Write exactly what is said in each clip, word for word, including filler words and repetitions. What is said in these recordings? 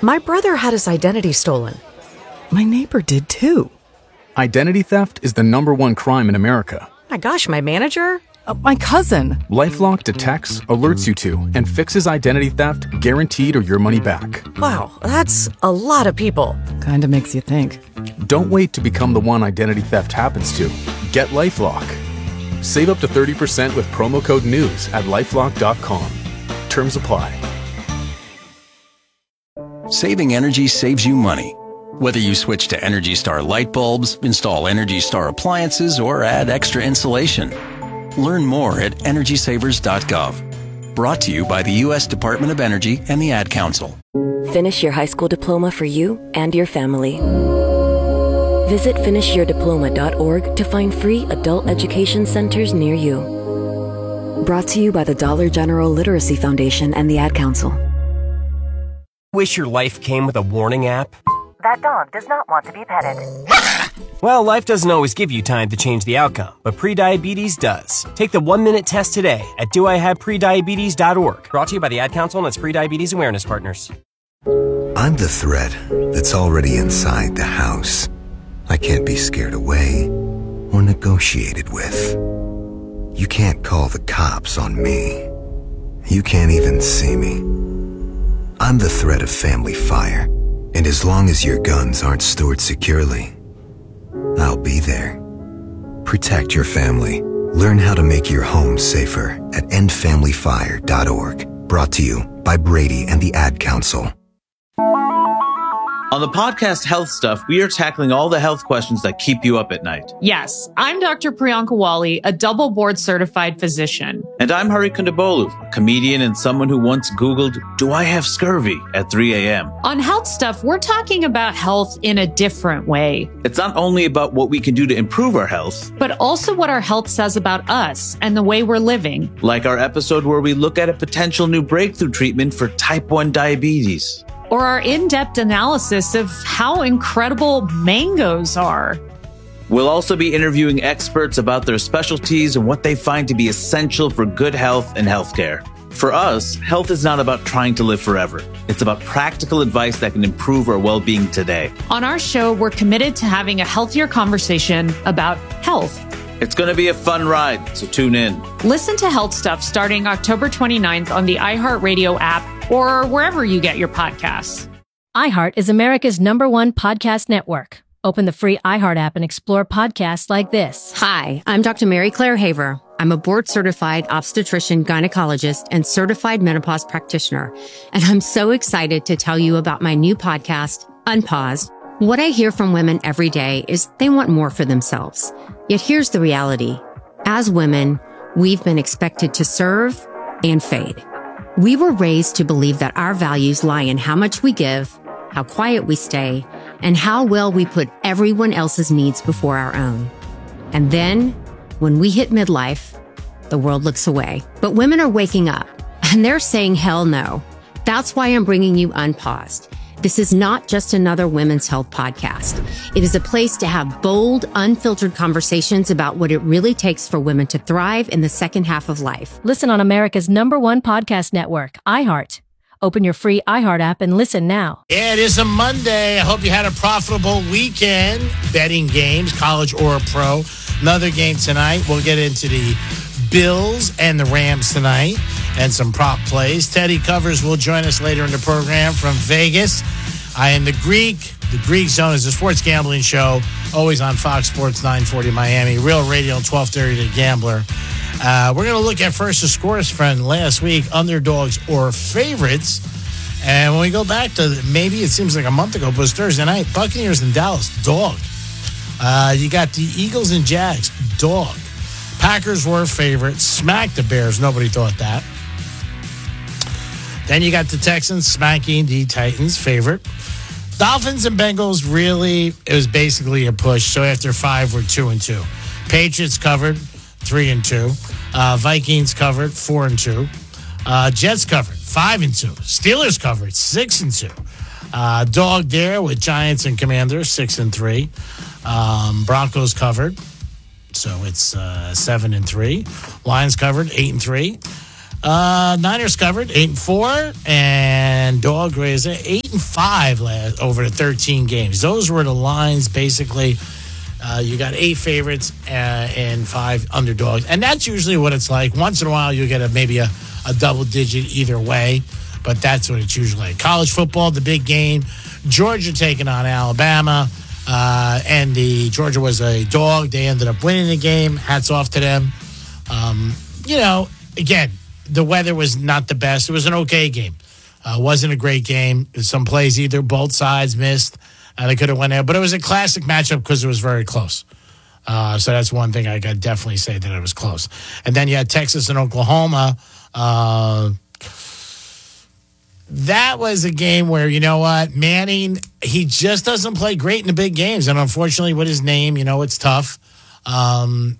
My brother had his identity stolen. My neighbor did too. Identity theft is the number one crime in America. My gosh, my manager? Uh, my cousin. LifeLock detects, alerts you to, and fixes identity theft guaranteed or your money back. Wow, that's a lot of people. Kinda makes you think. Don't wait to become the one identity theft happens to. Get LifeLock. Save up to thirty percent with promo code NEWS at lifelock dot com. Terms apply. Saving energy saves you money. Whether you switch to Energy Star light bulbs, install Energy Star appliances, or add extra insulation. Learn more at energy savers dot gov. Brought to you by the U S Department of Energy and the Ad Council. Finish your high school diploma for you and your family. Visit finish your diploma dot org to find free adult education centers near you. Brought to you by the Dollar General Literacy Foundation and the Ad Council. Wish your life came with a warning app? That dog does not want to be petted. Well, life doesn't always give you time to change the outcome, but prediabetes does. Take the one-minute test today at do I have prediabetes dot org. Brought to you by the Ad Council and its Prediabetes Awareness Partners. I'm the threat that's already inside the house. I can't be scared away or negotiated with. You can't call the cops on me. You can't even see me. I'm the threat of family fire, and as long as your guns aren't stored securely, I'll be there. Protect your family. Learn how to make your home safer at end family fire dot org. Brought to you by Brady and the Ad Council. On the podcast Health Stuff, we are tackling all the health questions that keep you up at night. Yes, I'm Doctor Priyanka Wali, a double board certified physician. And I'm Hari Kondabolu, a comedian and someone who once Googled, do I have scurvy at three a.m. On Health Stuff, we're talking about health in a different way. It's not only about what we can do to improve our health, but also what our health says about us and the way we're living. Like our episode where we look at a potential new breakthrough treatment for type one diabetes. Or our in-depth analysis of how incredible mangoes are. We'll also be interviewing experts about their specialties and what they find to be essential for good health and healthcare. For us, health is not about trying to live forever. It's about practical advice that can improve our well-being today. On our show, we're committed to having a healthier conversation about health. It's going to be a fun ride, so tune in. Listen to Health Stuff starting October twenty-ninth on the iHeartRadio app or wherever you get your podcasts. iHeart is America's number one podcast network. Open the free iHeart app and explore podcasts like this. Hi, I'm Doctor Mary Claire Haver. I'm a board-certified obstetrician, gynecologist, and certified menopause practitioner. And I'm so excited to tell you about my new podcast, Unpaused. What I hear from women every day is they want more for themselves. Yet here's the reality. As women, we've been expected to serve and fade. We were raised to believe that our values lie in how much we give, how quiet we stay, and how well we put everyone else's needs before our own. And then, when we hit midlife, the world looks away. But women are waking up, and they're saying hell no. That's why I'm bringing you Unpaused. This is not just another women's health podcast. It is a place to have bold, unfiltered conversations about what it really takes for women to thrive in the second half of life. Listen on America's number one podcast network, iHeart. Open your free iHeart app and listen now. Yeah, it is a Monday. I hope you had a profitable weekend. Betting games, college or pro. Another game tonight. We'll get into the Bills and the Rams tonight and some prop plays. Teddy Covers will join us later in the program from Vegas. I am the Greek. The Greek Zone is a sports gambling show, always on Fox Sports nine forty Miami, Real Radio twelve thirty The Gambler. Uh, we're going to look at first the scores from last week, underdogs or favorites. And when we go back to maybe it seems like a month ago, but it was Thursday night, Buccaneers and Dallas, dog. Uh, you got the Eagles and Jags, dog. Packers were favorites, smacked the Bears. Nobody thought that. Then you got the Texans smacking the Titans, favorite. Dolphins and Bengals, really, it was basically a push. So after five, we're two and two. Patriots covered, three and two. Uh, Vikings covered, four and two. Uh, Jets covered, five and two. Steelers covered, six and two. Uh, dog there with Giants and Commanders, six and three. Um, Broncos covered, so it's uh, seven and three. Lions covered, eight and three. Uh, Niners covered eight and four, and dog raised eight and five last over the thirteen games. Those were the lines basically. Uh, you got eight favorites uh, and five underdogs, and that's usually what it's like. Once in a while, you get a maybe a, a double digit either way, but that's what it's usually like. College football, the big game: Georgia taking on Alabama, uh, and the Georgia was a dog. They ended up winning the game. Hats off to them. Um, you know, again. The weather was not the best. It was an okay game. Uh, wasn't a great game. Some plays either both sides missed. Uh, they could have went there, but it was a classic matchup because it was very close. Uh, so that's one thing I got definitely say that it was close. And then you had Texas and Oklahoma. Uh, that was a game where, you know what, Manning, he just doesn't play great in the big games. And unfortunately, with his name, you know, it's tough. Um,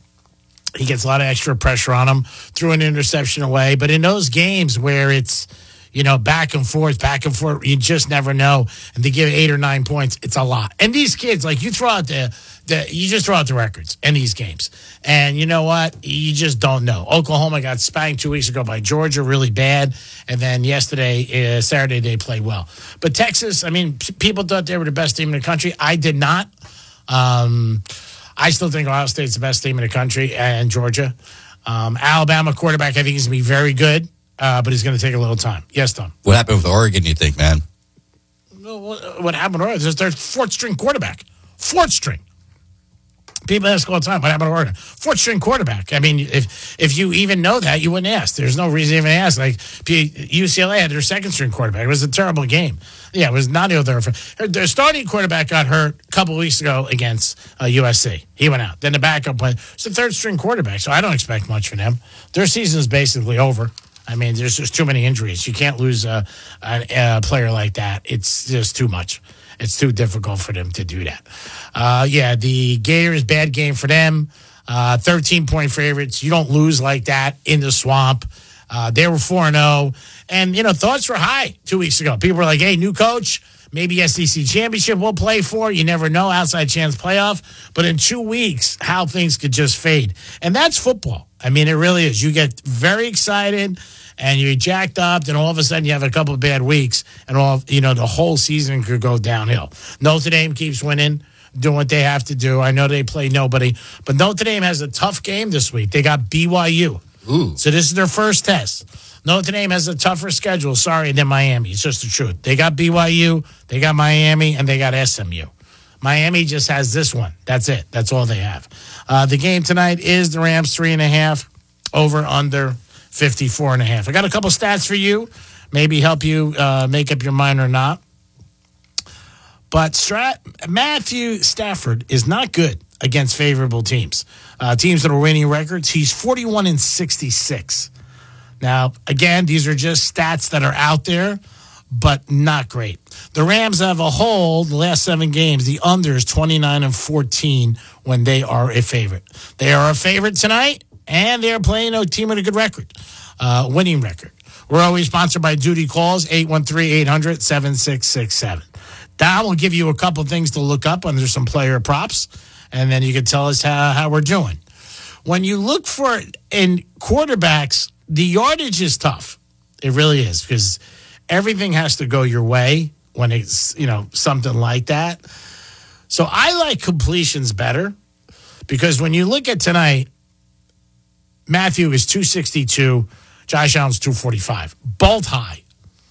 He gets a lot of extra pressure on him, threw an interception away. But in those games where it's, you know, back and forth, back and forth, you just never know. And to give eight or nine points, it's a lot. And these kids, like, you throw out the, the you just throw out the records in these games. And you know what? You just don't know. Oklahoma got spanked two weeks ago by Georgia really bad. And then yesterday, uh, Saturday, they played well. But Texas, I mean, p- people thought they were the best team in the country. I did not. Um I still think Ohio State's the best team in the country, and Georgia. Um, Alabama quarterback, I think he's going to be very good, uh, but he's going to take a little time. Yes, Tom. What happened with Oregon, you think, man? What, what happened with Oregon? It's their fourth-string quarterback. Fourth string. People ask all the time, what happened to Oregon? Fourth-string quarterback. I mean, if if you even know that, you wouldn't ask. There's no reason to even ask. Like, U C L A had their second-string quarterback. It was a terrible game. Yeah, it was not their Their starting quarterback got hurt a couple of weeks ago against uh, U S C. He went out. Then the backup went. It's a third-string quarterback, so I don't expect much from them. Their season is basically over. I mean, there's just too many injuries. You can't lose a, a, a player like that. It's just too much. It's too difficult for them to do that. Uh, yeah, the Gators, bad game for them. Uh, thirteen-point favorites. You don't lose like that in the swamp. Uh, they were four and oh. And, you know, thoughts were high two weeks ago. People were like, hey, new coach, maybe S E C championship we'll play for. You never know, outside chance playoff. But in two weeks, how things could just fade. And that's football. I mean, it really is. You get very excited and you're jacked up, then all of a sudden you have a couple of bad weeks, and all you know, the whole season could go downhill. Notre Dame keeps winning, doing what they have to do. I know they play nobody, but Notre Dame has a tough game this week. They got B Y U. Ooh. So this is their first test. Notre Dame has a tougher schedule, sorry, than Miami. It's just the truth. They got B Y U, they got Miami, and they got S M U. Miami just has this one. That's it. That's all they have. Uh, the game tonight is the Rams three and a half, over under fifty-four and a half. I got a couple stats for you, maybe help you uh, make up your mind or not. But Strat- Matthew Stafford is not good against favorable teams. Uh, teams that are winning records, he's forty-one and sixty-six. Now, again, these are just stats that are out there, but not great. The Rams have a whole, the last seven games, the under is twenty-nine and fourteen when they are a favorite. They are a favorite tonight, and they're playing a team with a good record, uh, winning record. We're always sponsored by Duty Calls, eight one three, eight hundred, seven six six seven. That will give you a couple things to look up under some player props, and then you can tell us how, how we're doing. When you look for in quarterbacks, the yardage is tough. It really is, because everything has to go your way when it's, you know, something like that. So I like completions better, because when you look at tonight, Matthew is two sixty-two, Josh Allen's two forty-five, both high.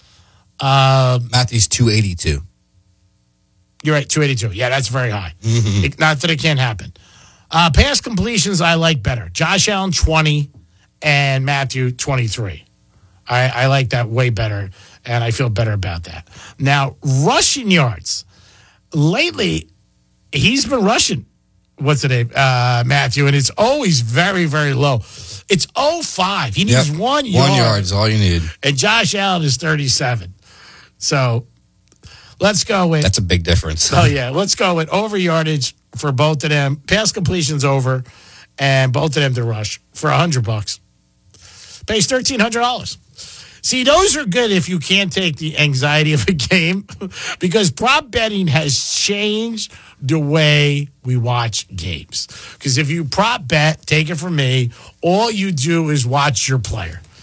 Uh, Matthew's two eighty-two. You're right, two eighty-two. Yeah, that's very high. Mm-hmm. It, not that it can't happen. Uh, pass completions I like better. Josh Allen twenty and Matthew twenty-three. I, I like that way better, and I feel better about that. Now, rushing yards. Lately, he's been rushing. What's the name? Uh, Matthew, and it's always very, very low. It's oh five. He needs yep. one yard. One yard is all you need. And Josh Allen is thirty-seven. So let's go with. That's a big difference. Oh, yeah. Let's go with over yardage for both of them. Pass completions over, and both of them to rush for one hundred bucks. Pays thirteen hundred dollars. See, those are good if you can't take the anxiety of a game, because prop betting has changed the way we watch games. Because if you prop bet, take it from me, all you do is watch your player.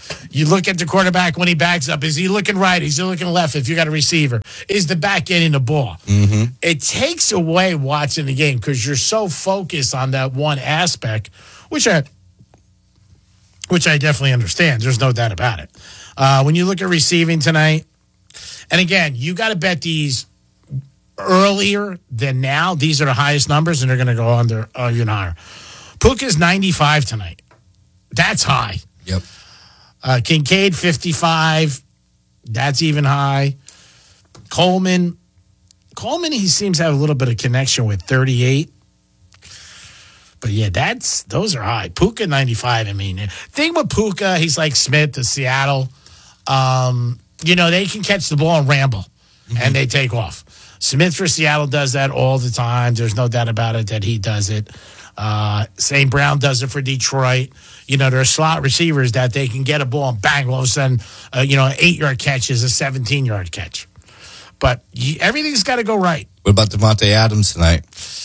You look at the quarterback when he backs up. Is he looking right? Is he looking left if you got a receiver? Is the back getting the ball? Mm-hmm. It takes away watching the game because you're so focused on that one aspect, which I, which I definitely understand. There's no doubt about it. Uh, when you look at receiving tonight, and again, you got to bet these earlier than now. These are the highest numbers, and they're going to go under uh, even higher. Puka's ninety-five tonight. That's high. Yep. Uh, Kincaid, fifty-five. That's even high. Coleman. Coleman, he seems to have a little bit of connection with thirty-eight. But, yeah, that's those are high. Puka, ninety-five. I mean, thing with Puka, he's like Smith to Seattle. Um, you know, they can catch the ball and ramble, mm-hmm. and they take off. Smith for Seattle does that all the time. There's no doubt about it that he does it. Uh, Saint Brown does it for Detroit. You know, there are slot receivers that they can get a ball and bang, all of a sudden, uh, you know, an eight-yard catch is a seventeen-yard catch. But you, everything's got to go right. What about Devontae Adams tonight?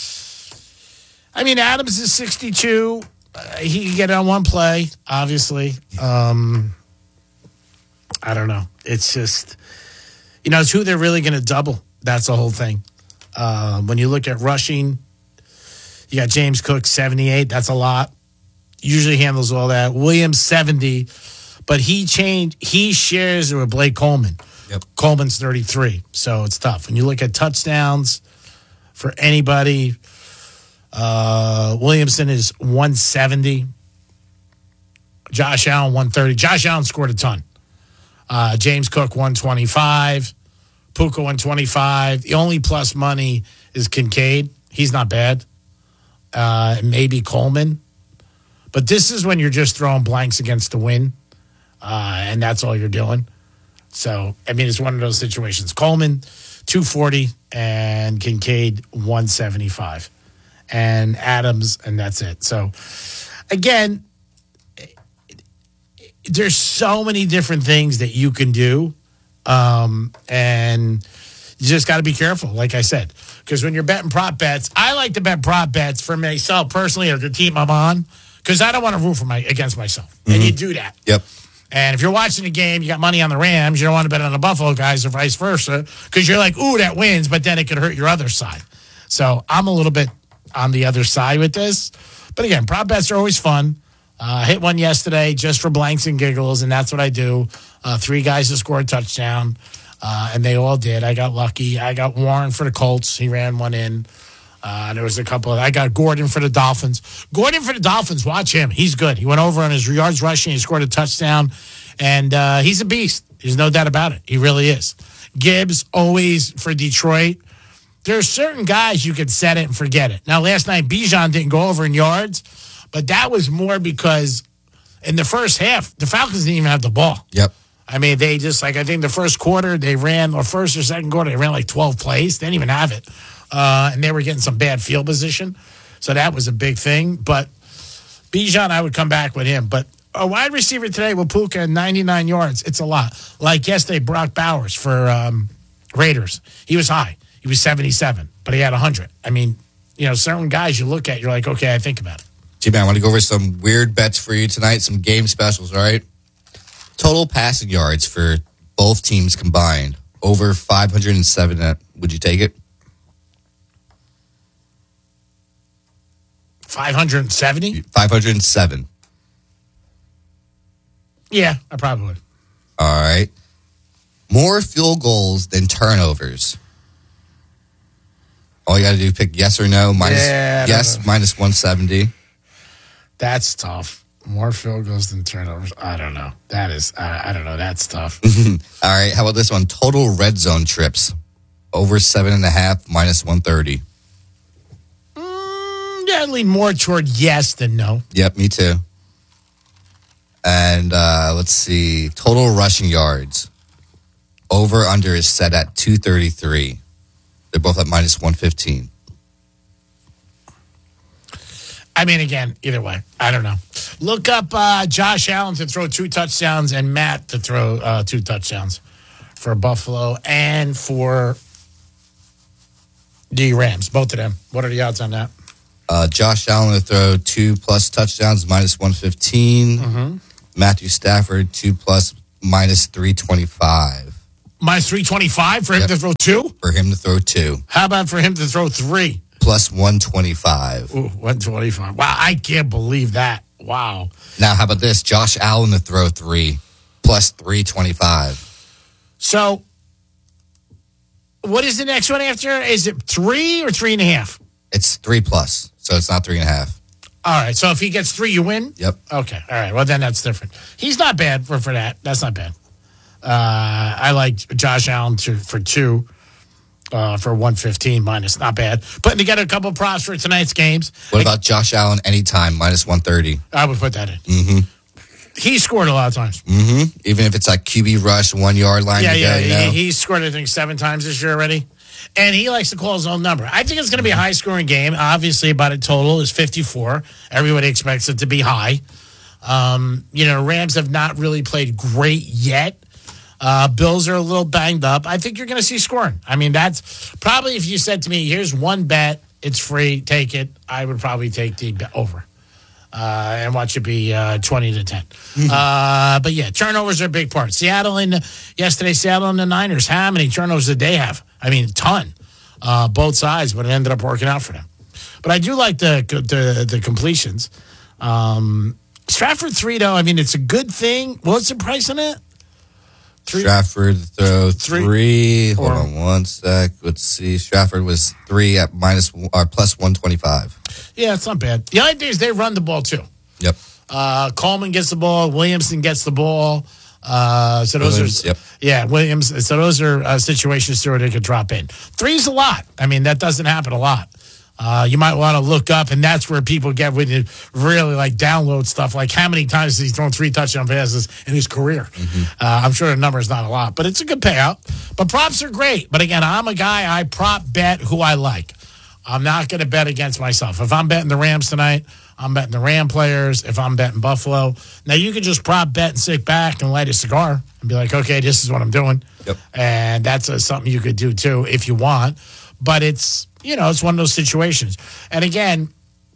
I mean, Adams is sixty-two. Uh, he can get on one play, obviously. Um, I don't know. It's just, you know, it's who they're really going to double. That's the whole thing. Uh, when you look at rushing, you got James Cook, seventy-eight. That's a lot. Usually handles all that. Williams, seventy. But he changed. He shares it with Blake Coleman. Yep. Coleman's thirty-three. So it's tough. When you look at touchdowns for anybody, uh, Williamson is one seventy. Josh Allen, one thirty. Josh Allen scored a ton. Uh, James Cook, one twenty-five. Puka, one twenty-five. The only plus money is Kincaid. He's not bad. Uh, maybe Coleman. But this is when you're just throwing blanks against the wind, uh, and that's all you're doing. So, I mean, it's one of those situations. Coleman, two forty, and Kincaid, one seventy-five. And Adams, and that's it. So, again, there's so many different things that you can do, um, and you just got to be careful, like I said. Because when you're betting prop bets, I like to bet prop bets for myself personally or the team I'm on, because I don't want to root for my against myself. Mm-hmm. And you do that. Yep. And if you're watching the game, you got money on the Rams, you don't want to bet on the Buffalo guys or vice versa, because you're like, ooh, that wins, but then it could hurt your other side. So I'm a little bit on the other side with this. But again, prop bets are always fun. I uh, hit one yesterday just for blanks and giggles, and that's what I do. Uh, three guys to score a touchdown, uh, and they all did. I got lucky. I got Warren for the Colts. He ran one in. Uh, there was a couple of, I got Gordon for the Dolphins. Gordon for the Dolphins, watch him. He's good. He went over on his yards rushing. He scored a touchdown, and uh, he's a beast. There's no doubt about it. He really is. Gibbs, always for Detroit. There are certain guys you could set it and forget it. Now, last night, Bijan didn't go over in yards, but that was more because in the first half, the Falcons didn't even have the ball. Yep. I mean, they just, like, I think the first quarter, they ran, or first or second quarter, they ran like twelve plays. They didn't even have it. Uh, and they were getting some bad field position. So that was a big thing. But Bijan, I would come back with him. But a wide receiver today with Puka, ninety-nine yards, it's a lot. Like yesterday, Brock Bowers for um, Raiders. He was high. He was seventy-seven, but he had one hundred. I mean, you know, certain guys you look at, you're like, okay, I think about it. G-Man, I want to go over some weird bets for you tonight, some game specials, all right? Total passing yards for both teams combined, over five hundred seven. Would you take it? five hundred seventy? five hundred seven. Yeah, I probably would. All right. More field goals than turnovers. All you got to do is pick yes or no. Minus, yeah, yes, minus one seventy. That's tough. More field goals than turnovers. I don't know. That is, uh, I don't know. That's tough. All right. How about this one? Total red zone trips. Over seven and a half, minus one thirty. Mm, yeah, I lean more toward yes than no. Yep, me too. And uh, let's see. Total rushing yards. Over under is set at two thirty-three. They're both at minus one fifteen. I mean, again, either way, I don't know. Look up uh, Josh Allen to throw two touchdowns and Matt to throw uh, two touchdowns for Buffalo and for the Rams, both of them. What are the odds on that? Uh, Josh Allen to throw two plus touchdowns, minus one fifteen. Mm-hmm. Matthew Stafford, two plus, minus three twenty-five. Minus three twenty-five for him Yep. to throw two? For him to throw two. How about for him to throw three? Plus one twenty-five. Ooh, one twenty-five. Wow, I can't believe that. Wow. Now, how about this? Josh Allen to throw three, plus three twenty-five. So, what is the next one after? Is it three or three and a half? It's three plus, so it's not three and a half. All right, so if he gets three, you win? Yep. Okay, all right, well, then that's different. He's not bad for, for that. That's not bad. Uh, I like Josh Allen to, for two, uh, for one fifteen minus. Not bad. Putting together a couple of props for tonight's games. What about Josh Allen anytime, minus one thirty? I would put that in. Mm-hmm. He scored a lot of times. Mm-hmm. Even if it's like Q B rush, one yard line Yeah, to yeah. go, you know? He, he scored, I think, seven times this year already. And he likes to call his own number. I think it's going to be a high-scoring game. Obviously, about a total is fifty-four. Everybody expects it to be high. Um, you know, Rams have not really played great yet. Uh, Bills are a little banged up. I think you're going to see scoring. I mean, that's probably if you said to me, here's one bet, it's free, take it, I would probably take the bet over. Uh, and watch it be uh, twenty to ten. Uh, but yeah, turnovers are a big part. Seattle and yesterday, Seattle and the Niners. How many turnovers did they have? I mean, a ton, uh, both sides, but it ended up working out for them. But I do like the the, the completions. Um, Stratford three, though. I mean, it's a good thing. What's the price on it? Three. Stratford throw three. three. Hold Or, on one sec. Let's see. Stratford was three at minus or plus one twenty five. Yeah, it's not bad. The only thing is they run the ball too. Yep. Uh, Coleman gets the ball. Williamson gets the ball. Uh, so those Williams, are yep. yeah, Williams. So those are uh, situations where they could drop in. Three's a lot. I mean, that doesn't happen a lot. Uh, you might want to look up, and that's where people get when you really like download stuff. Like how many times has he thrown three touchdown passes in his career? Mm-hmm. Uh, I'm sure the number is not a lot, but it's a good payout. But props are great. But again, I'm a guy I prop bet who I like. I'm not going to bet against myself. If I'm betting the Rams tonight, I'm betting the Ram players. If I'm betting Buffalo, now you can just prop bet and sit back and light a cigar and be like, okay, this is what I'm doing. Yep. And that's uh, something you could do too if you want. But it's, you know, it's one of those situations. And again,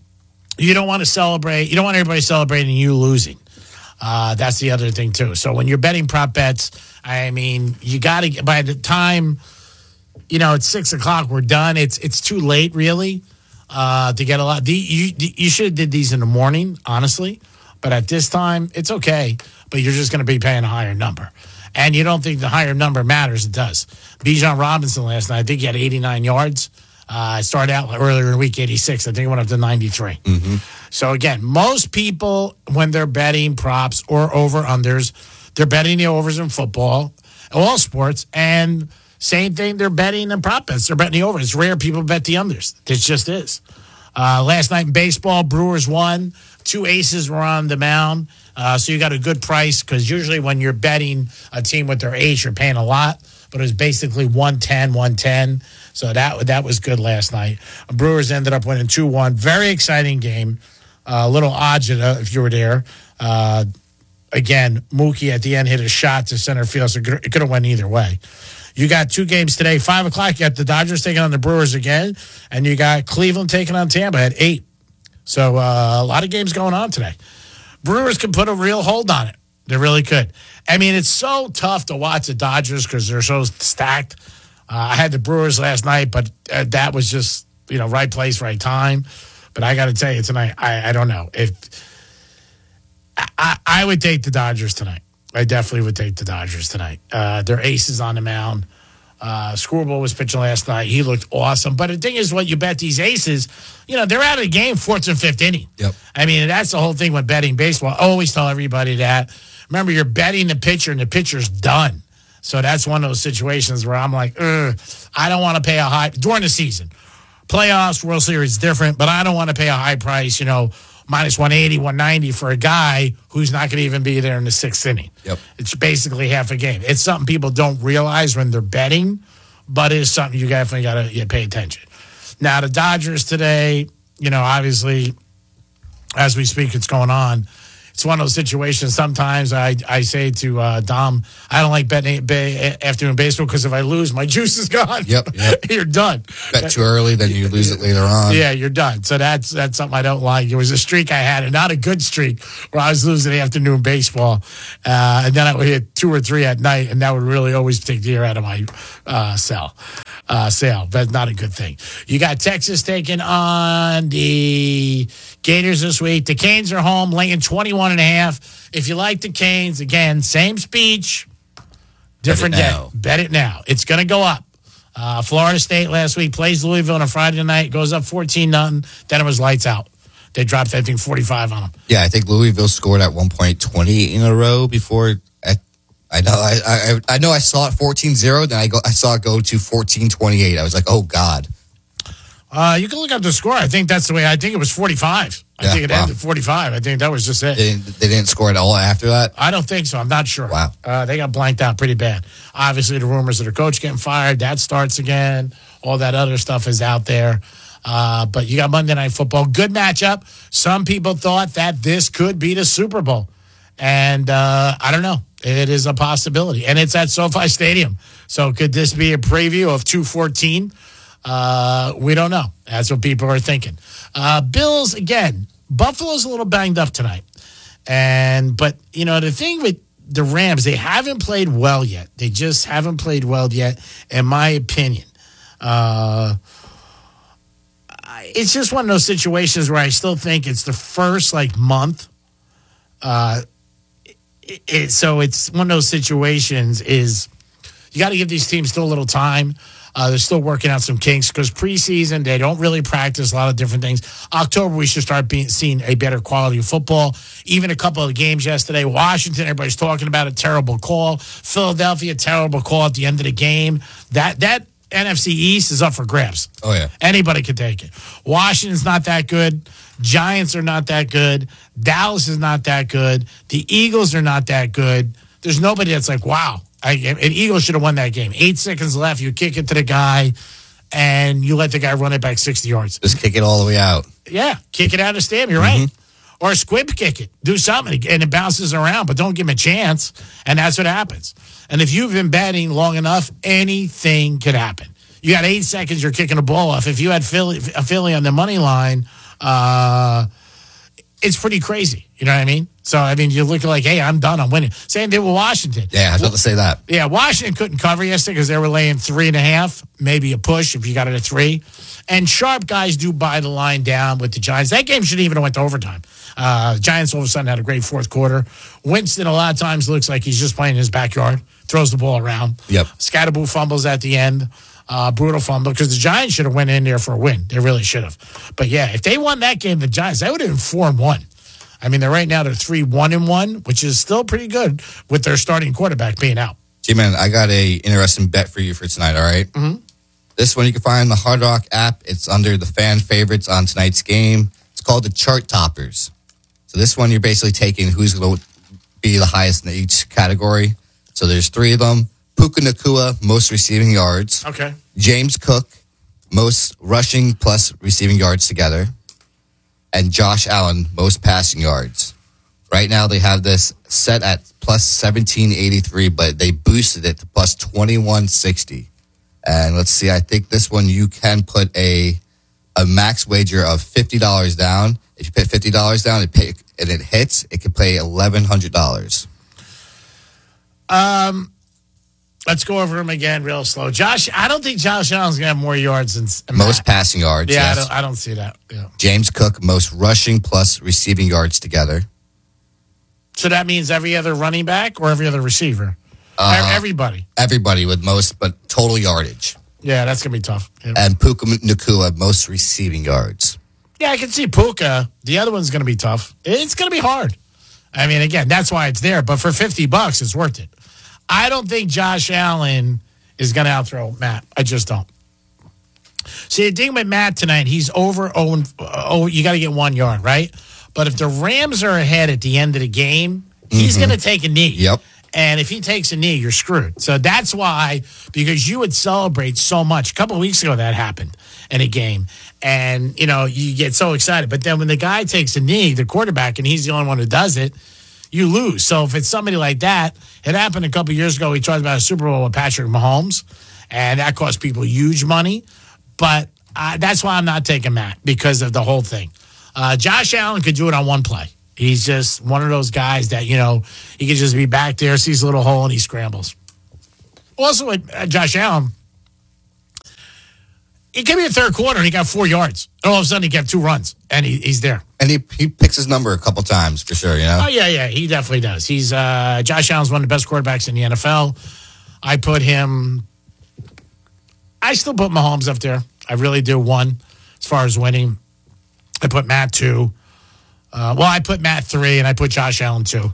you don't want to celebrate. You don't want everybody celebrating you losing. Uh, that's the other thing too. So when you're betting prop bets, I mean, you got to, by the time, you know, it's six o'clock, we're done. It's it's too late, really, uh, to get a lot. The, you you should have did these in the morning, honestly. But at this time, it's okay. But you're just going to be paying a higher number. And you don't think the higher number matters. It does. Bijan Robinson last night, I think he had eighty-nine yards. Uh, I started out earlier in week eighty-six. I think it went up to ninety-three. Mm-hmm. So, again, most people, when they're betting props or over-unders, they're betting the overs in football, all sports, and same thing, they're betting the prop bets. They're betting the overs. It's rare people bet the unders. It just is. Uh, last night in baseball, Brewers won. Two aces were on the mound. Uh, so you got a good price because usually when you're betting a team with their ace, you're paying a lot. But it was basically one ten, one ten. So that that was good last night. Brewers ended up winning two one. Very exciting game. Uh, a little agita if you were there. Uh, again, Mookie at the end hit a shot to center field, so it could have went either way. You got two games today. Five o'clock, you got the Dodgers taking on the Brewers again, and you got Cleveland taking on Tampa at eight. So uh, a lot of games going on today. Brewers can put a real hold on it. They really could. I mean, it's so tough to watch the Dodgers because they're so stacked. Uh, I had the Brewers last night, but uh, that was just, you know, right place, right time. But I got to tell you tonight, I, I don't know. If I, I would take the Dodgers tonight. I definitely would take the Dodgers tonight. Uh, their aces on the mound. Uh, Screwball was pitching last night. He looked awesome. But the thing is, what you bet these aces, you know, they're out of the game fourth and fifth inning. Yep. I mean, that's the whole thing with betting baseball. I always tell everybody that. Remember, you're betting the pitcher, and the pitcher's done. So that's one of those situations where I'm like, ugh, I don't want to pay a high during the season. Playoffs, World Series is different, but I don't want to pay a high price, you know, minus one eighty, one ninety for a guy who's not going to even be there in the sixth inning. Yep. It's basically half a game. It's something people don't realize when they're betting, but it is something you definitely got to you pay attention. Now, the Dodgers today, you know, obviously, as we speak, it's going on. it's one of those situations. Sometimes I, I say to uh, Dom, I don't like betting ba- afternoon baseball because if I lose, my juice is gone. Yep, yep. You're done. Bet too early, then you lose it later on. Yeah, you're done. So that's that's something I don't like. It was a streak I had, and not a good streak, where I was losing afternoon baseball. Uh, and then I would hit two or three at night, and that would really always take the air out of my uh, cell. Uh, sale. That's not a good thing. You got Texas taking on the Gators this week. The Canes are home, laying twenty-one and a half. If you like the Canes, again, same speech, different Bet it day. now. Bet it now. It's going to go up. Uh, Florida State last week plays Louisville on a Friday night, goes up fourteen nothing. Then it was lights out. They dropped, I think, forty-five on them. Yeah, I think Louisville scored at one point twenty in a row before. I, I know I, I I know I saw it fourteen zero. Then I go I saw it go to fourteen twenty-eight. I was like, oh God. Uh, you can look up the score. I think that's the way. I think it was forty-five. I Yeah, think it wow. ended forty-five. I think that was just it. They didn't, they didn't score at all after that. I don't think so. I'm not sure. Wow. Uh, they got blanked out pretty bad. Obviously, the rumors of their coach getting fired, that starts again. All that other stuff is out there. Uh, but you got Monday Night Football. Good matchup. Some people thought that this could be the Super Bowl. And uh, I don't know. It is a possibility. And it's at SoFi Stadium. So could this be a preview of two fourteen? Uh, we don't know. That's what people are thinking. Uh, Bills, again, Buffalo's a little banged up tonight. And but, you know, the thing with the Rams, they haven't played well yet. They just haven't played well yet, in my opinion. Uh, it's just one of those situations where I still think it's the first, like, month. Uh, it, it, so it's one of those situations is you got to give these teams still a little time. Uh, they're still working out some kinks because preseason, they don't really practice a lot of different things. October, we should start being seeing a better quality of football. Even a couple of games yesterday. Washington, everybody's talking about a terrible call. Philadelphia, terrible call at the end of the game. That that N F C East is up for grabs. Oh, yeah. Anybody could take it. Washington's not that good. Giants are not that good. Dallas is not that good. The Eagles are not that good. There's nobody that's like, wow. I, an Eagles should have won that game. Eight seconds left. You kick it to the guy, and you let the guy run it back sixty yards. Just kick it all the way out. Yeah, kick it out of the stadium. You're Mm-hmm. right. Or squib kick it. Do something, and it bounces around, but don't give him a chance, and that's what happens. And if you've been betting long enough, anything could happen. You got eight seconds, you're kicking a ball off. If you had Philly, a Philly on the money line, uh, it's pretty crazy. You know what I mean? So, I mean, you look like, hey, I'm done. I'm winning. Same thing with Washington. Yeah, I was about to say that. Yeah, Washington couldn't cover yesterday because they were laying three and a half, maybe a push if you got it at three. And sharp guys do buy the line down with the Giants. That game shouldn't even have went to overtime. Uh, Giants all of a sudden had a great fourth quarter. Winston a lot of times looks like he's just playing in his backyard, throws the ball around. Yep. Scatterboo fumbles at the end. Uh, brutal fumble because the Giants should have went in there for a win. They really should have. But yeah, if they won that game, the Giants, they would have been four and one. I mean, they're right now they're three one and one, which is still pretty good with their starting quarterback being out. G-Man, I got a interesting bet for you for tonight, all right? Mm-hmm. This one you can find on the Hard Rock app. It's under the fan favorites on tonight's game. It's called the Chart Toppers. So this one you're basically taking who's going to be the highest in each category. So there's three of them. Puka Nacua, most receiving yards. Okay. James Cook, most rushing plus receiving yards together. And Josh Allen, most passing yards. Right now they have this set at plus seventeen eighty-three, but they boosted it to plus twenty-one sixty. And let's see, I think this one you can put a a max wager of fifty dollars down. If you put fifty dollars down and, pay, and it hits, it can pay eleven hundred dollars. Um, let's go over him again real slow. Josh, I don't think Josh Allen's going to have more yards than Most Matt. passing yards, Yeah, yes. I, don't, I don't see that. Yeah. James Cook, most rushing plus receiving yards together. So that means every other running back or every other receiver? Uh, Everybody. Everybody with most, but total yardage. Yeah, that's going to be tough. Yeah. And Puka Nacua, most receiving yards. Yeah, I can see Puka. The other one's going to be tough. It's going to be hard. I mean, again, that's why it's there. But for fifty bucks, it's worth it. I don't think Josh Allen is going to outthrow Matt. I just don't. See, the thing with Matt tonight, he's over oh, oh you got to get one yard, right? But if the Rams are ahead at the end of the game, he's Mm-hmm. going to take a knee. Yep. And if he takes a knee, you're screwed. So that's why, because you would celebrate so much. A couple of weeks ago, that happened in a game. And, you know, you get so excited. But then when the guy takes a knee, the quarterback, and he's the only one who does it, you lose. So if it's somebody like that, it happened a couple of years ago. We talked about a Super Bowl with Patrick Mahomes, and that cost people huge money. But uh, that's why I'm not taking Matt, because of the whole thing. Uh, Josh Allen could do it on one play. He's just one of those guys that, you know, he could just be back there, sees a little hole, and he scrambles. Also, with uh, Josh Allen, he came in the third quarter, and he got four yards. And all of a sudden, he got two runs, and he, he's there. And he he picks his number a couple times, for sure, you know? Oh, yeah, yeah, he definitely does. He's uh, Josh Allen's one of the best quarterbacks in the N F L. I put him – I still put Mahomes up there. I really do, one, as far as winning. I put Matt two. Uh, well, I put Matt three, and I put Josh Allen two.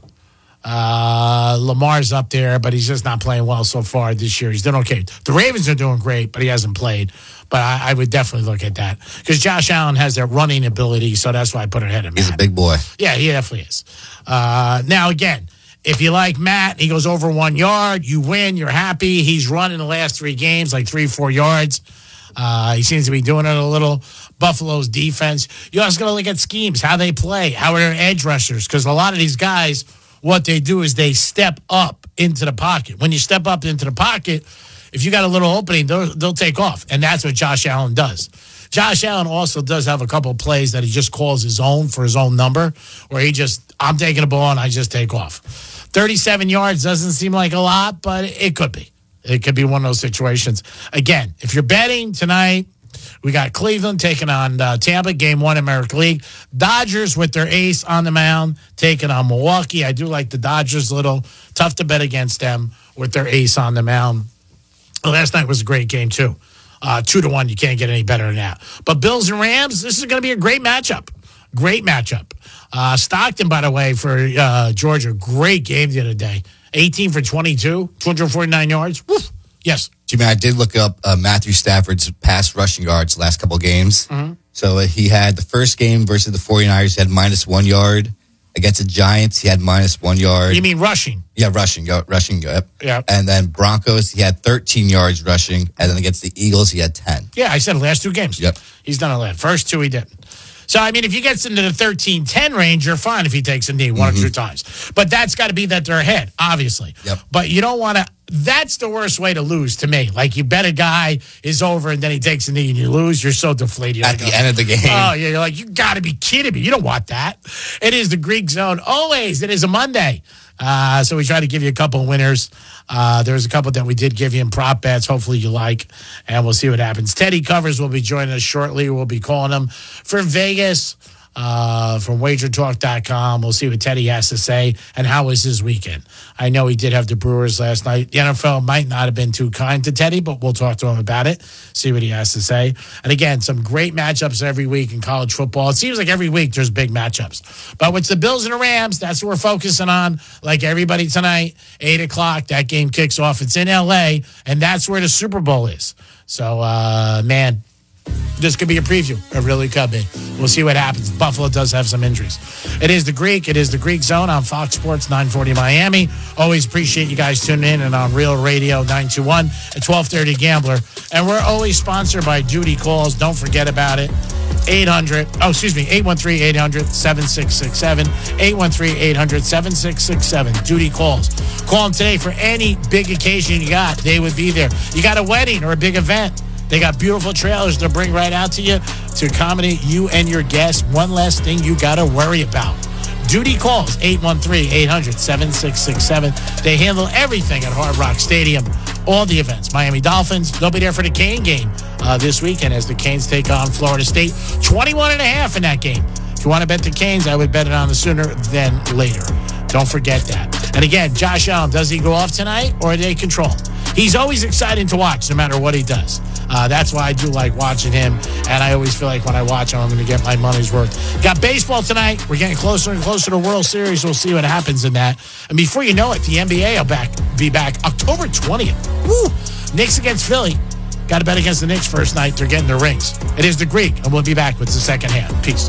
Uh, Lamar's up there, but he's just not playing well so far this year. He's doing okay. The Ravens are doing great, but he hasn't played. But I, I would definitely look at that because Josh Allen has that running ability, so that's why I put it ahead of Matt. He's a big boy. Yeah, he definitely is. Uh, now, again, if you like Matt, he goes over one yard, you win, you're happy. He's run in the last three games like three, four yards. Uh, he seems to be doing it a little. Buffalo's defense. You also got to look at schemes, how they play, how are their edge rushers, because a lot of these guys, what they do is they step up into the pocket. When you step up into the pocket, if you got a little opening, they'll, they'll take off, and that's what Josh Allen does. Josh Allen also does have a couple of plays that he just calls his own for his own number, where he just, I'm taking the ball and I just take off. thirty-seven yards doesn't seem like a lot, but it could be. It could be one of those situations. Again, if you're betting tonight, we got Cleveland taking on uh, Tampa, game one American League. Dodgers with their ace on the mound taking on Milwaukee. I do like the Dodgers a little. Tough to bet against them with their ace on the mound. Last night was a great game, too. Uh, two to one, you can't get any better than that. But Bills and Rams, this is going to be a great matchup. Great matchup. Uh, Stockton, by the way, for uh, Georgia, great game the other day. eighteen for twenty-two, two hundred forty-nine yards. Woo. Yes. Jimmy, I did look up uh, Matthew Stafford's pass rushing yards last couple of games. Mm-hmm. So uh, he had the first game versus the 49ers, he had minus one yard. Against the Giants, he had minus one yard. You mean rushing? Yeah, rushing. Go, rushing. Yep. Yeah. And then Broncos, he had thirteen yards rushing. And then against the Eagles, he had ten. Yeah, I said the last two games. Yep. He's done it last. First two, he didn't. So, I mean, if he gets into the thirteen ten range, you're fine if he takes a knee one mm-hmm. or two times. But that's got to be that they're ahead, obviously. Yep. But you don't want to – that's the worst way to lose to me. Like, you bet a guy is over and then he takes a knee and you lose. You're so deflated. You're At like, the oh, end of the game. Oh, yeah. You're like, you got to be kidding me. You don't want that. It is the Greek Zone. Always. It is a Monday. Uh, so we try to give you a couple of winners. Uh, there's a couple that we did give you in prop bets. Hopefully you like, and we'll see what happens. Teddy Covers will be joining us shortly. We'll be calling him from Vegas. Uh, from wager talk dot com. We'll see what Teddy has to say and how was his weekend. I know he did have the Brewers last night. The N F L might not have been too kind to Teddy, but we'll talk to him about it, see what he has to say. And again, some great matchups every week in college football. It seems like every week there's big matchups. But with the Bills and the Rams, that's what we're focusing on. Like everybody tonight, eight o'clock, that game kicks off. It's in L A, and that's where the Super Bowl is. So, uh, man, this could be a preview. It really could be. We'll see what happens. Buffalo does have some injuries. It is the Greek. It is the Greek Zone on Fox Sports nine forty Miami. Always appreciate you guys tuning in and on Real Radio nine two one at twelve thirty Gambler. And we're always sponsored by Duty Calls. Don't forget about it. eight hundred, oh, excuse me, eight one three, eight hundred, seven six six seven. eight one three, eight hundred, seven six six seven. Duty Calls. Call them today for any big occasion you got. They would be there. You got a wedding or a big event. They got beautiful trailers to bring right out to you to accommodate you and your guests. One less thing you got to worry about. Duty Calls, eight one three, eight hundred, seven six six seven. They handle everything at Hard Rock Stadium. All the events. Miami Dolphins, they'll be there for the Cane game uh, this weekend as the Canes take on Florida State. twenty-one and a half in that game. If you want to bet the Canes, I would bet it on the sooner than later. Don't forget that. And again, Josh Allen, does he go off tonight or do they control him? He's always exciting to watch no matter what he does. Uh, that's why I do like watching him, and I always feel like when I watch him, I'm going to get my money's worth. Got baseball tonight. We're getting closer and closer to World Series. We'll see what happens in that. And before you know it, the N B A will back, be back October twentieth. Woo! Knicks against Philly. Got to bet against the Knicks first night. They're getting their rings. It is the Greek, and we'll be back with the second half. Peace.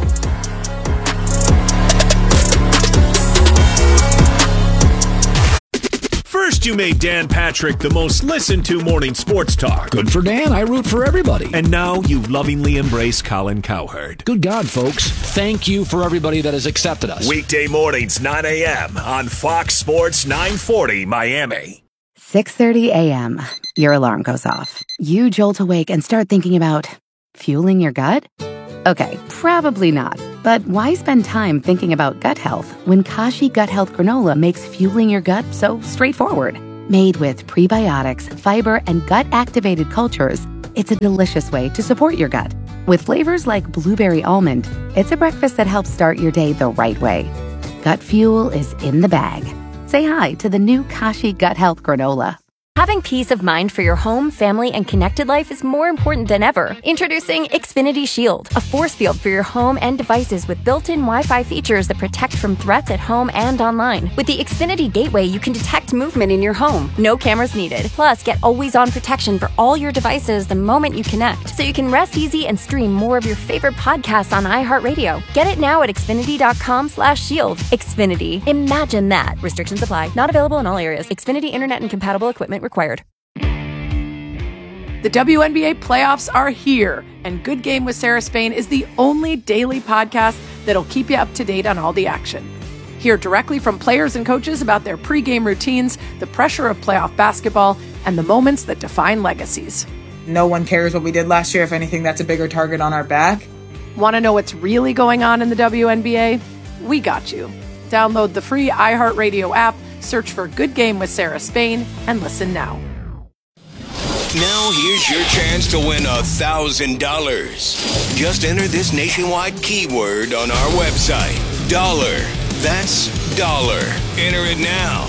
Just you made Dan Patrick the most listened to morning sports talk. Good for Dan. I root for everybody. And now you lovingly embrace Colin Cowherd. Good God, folks. Thank you for everybody that has accepted us. Weekday mornings, nine a.m. on Fox Sports nine forty Miami. six thirty a.m. Your alarm goes off. You jolt awake and start thinking about fueling your gut? Okay, probably not. But why spend time thinking about gut health when Kashi Gut Health Granola makes fueling your gut so straightforward? Made with prebiotics, fiber, and gut-activated cultures, it's a delicious way to support your gut. With flavors like blueberry almond, it's a breakfast that helps start your day the right way. Gut fuel is in the bag. Say hi to the new Kashi Gut Health Granola. Having peace of mind for your home, family, and connected life is more important than ever. Introducing Xfinity Shield, a force field for your home and devices with built-in Wi-Fi features that protect from threats at home and online. With the Xfinity Gateway, you can detect movement in your home. No cameras needed. Plus, get always-on protection for all your devices the moment you connect, so you can rest easy and stream more of your favorite podcasts on iHeartRadio. Get it now at Xfinity.com slash shield. Xfinity. Imagine that. Restrictions apply. Not available in all areas. Xfinity Internet and compatible equipment required. The W N B A playoffs are here, and Good Game with Sarah Spain is the only daily podcast that'll keep you up to date on all the action. Hear directly from players and coaches about their pregame routines, the pressure of playoff basketball, and the moments that define legacies. No one cares what we did last year. If anything, that's a bigger target on our back. Want to know what's really going on in the W N B A? We got you. Download the free iHeartRadio app, search for Good Game with Sarah Spain, and listen now. Now here's your chance to win a thousand dollars. Just enter this nationwide keyword on our website. Dollar. That's dollar. Enter it now.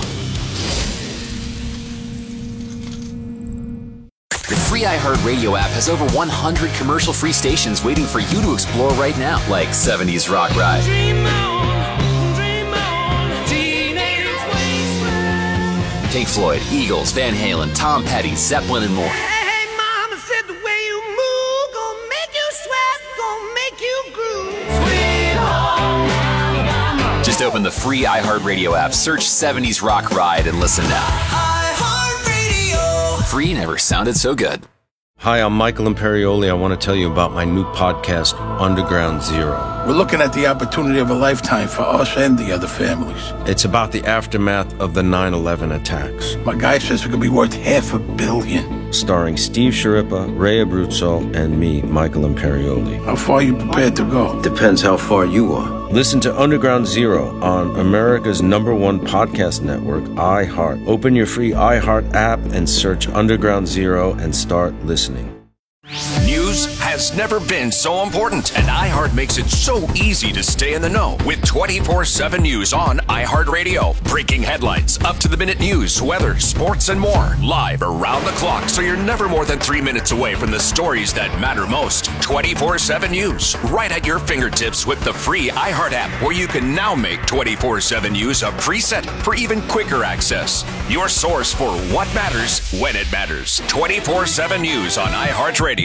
The free iHeartRadio app has over one hundred commercial-free stations waiting for you to explore right now, like seventies Rock Ride, Dream on, dream on, teenage wasteland. Pink Floyd, Eagles, Van Halen, Tom Petty, Zeppelin, and more. Hey, mama said the way you move gonna make you sweat, gonna make you groove. Sweet home Alabama. Just open the free iHeartRadio app, search seventies Rock Ride, and listen now. iHeartRadio. Free never sounded so good. Hi, I'm Michael Imperioli. I want to tell you about my new podcast, Underground Zero. We're looking at the opportunity of a lifetime for us and the other families. It's about the aftermath of the nine eleven attacks. My guy says it could be worth half a billion. Starring Steve Sciarippa, Ray Abruzzo, and me, Michael Imperioli. How far are you prepared to go? Depends how far you are. Listen to Underground Zero on America's number one podcast network, iHeart. Open your free iHeart app and search Underground Zero and start listening. News has never been so important, and iHeart makes it so easy to stay in the know with twenty-four seven News on iHeartRadio. Breaking headlines, up-to-the-minute news, weather, sports, and more. Live around the clock, so you're never more than three minutes away from the stories that matter most. twenty-four seven News, right at your fingertips with the free iHeart app, where you can now make twenty-four seven News a preset for even quicker access. Your source for what matters when it matters. twenty-four seven News on iHeartRadio.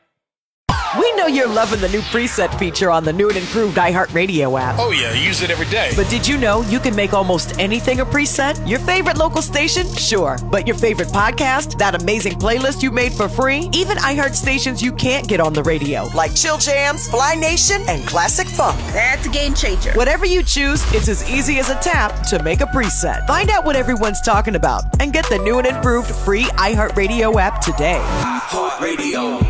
We know you're loving the new preset feature on the new and improved iHeartRadio app. Oh yeah, use it every day. But did you know you can make almost anything a preset? Your favorite local station? Sure. But your favorite podcast? That amazing playlist you made for free? Even iHeart stations you can't get on the radio, like Chill Jams, Fly Nation, and Classic Funk. That's a game changer. Whatever you choose, it's as easy as a tap to make a preset. Find out what everyone's talking about and get the new and improved free iHeartRadio app today. iHeartRadio.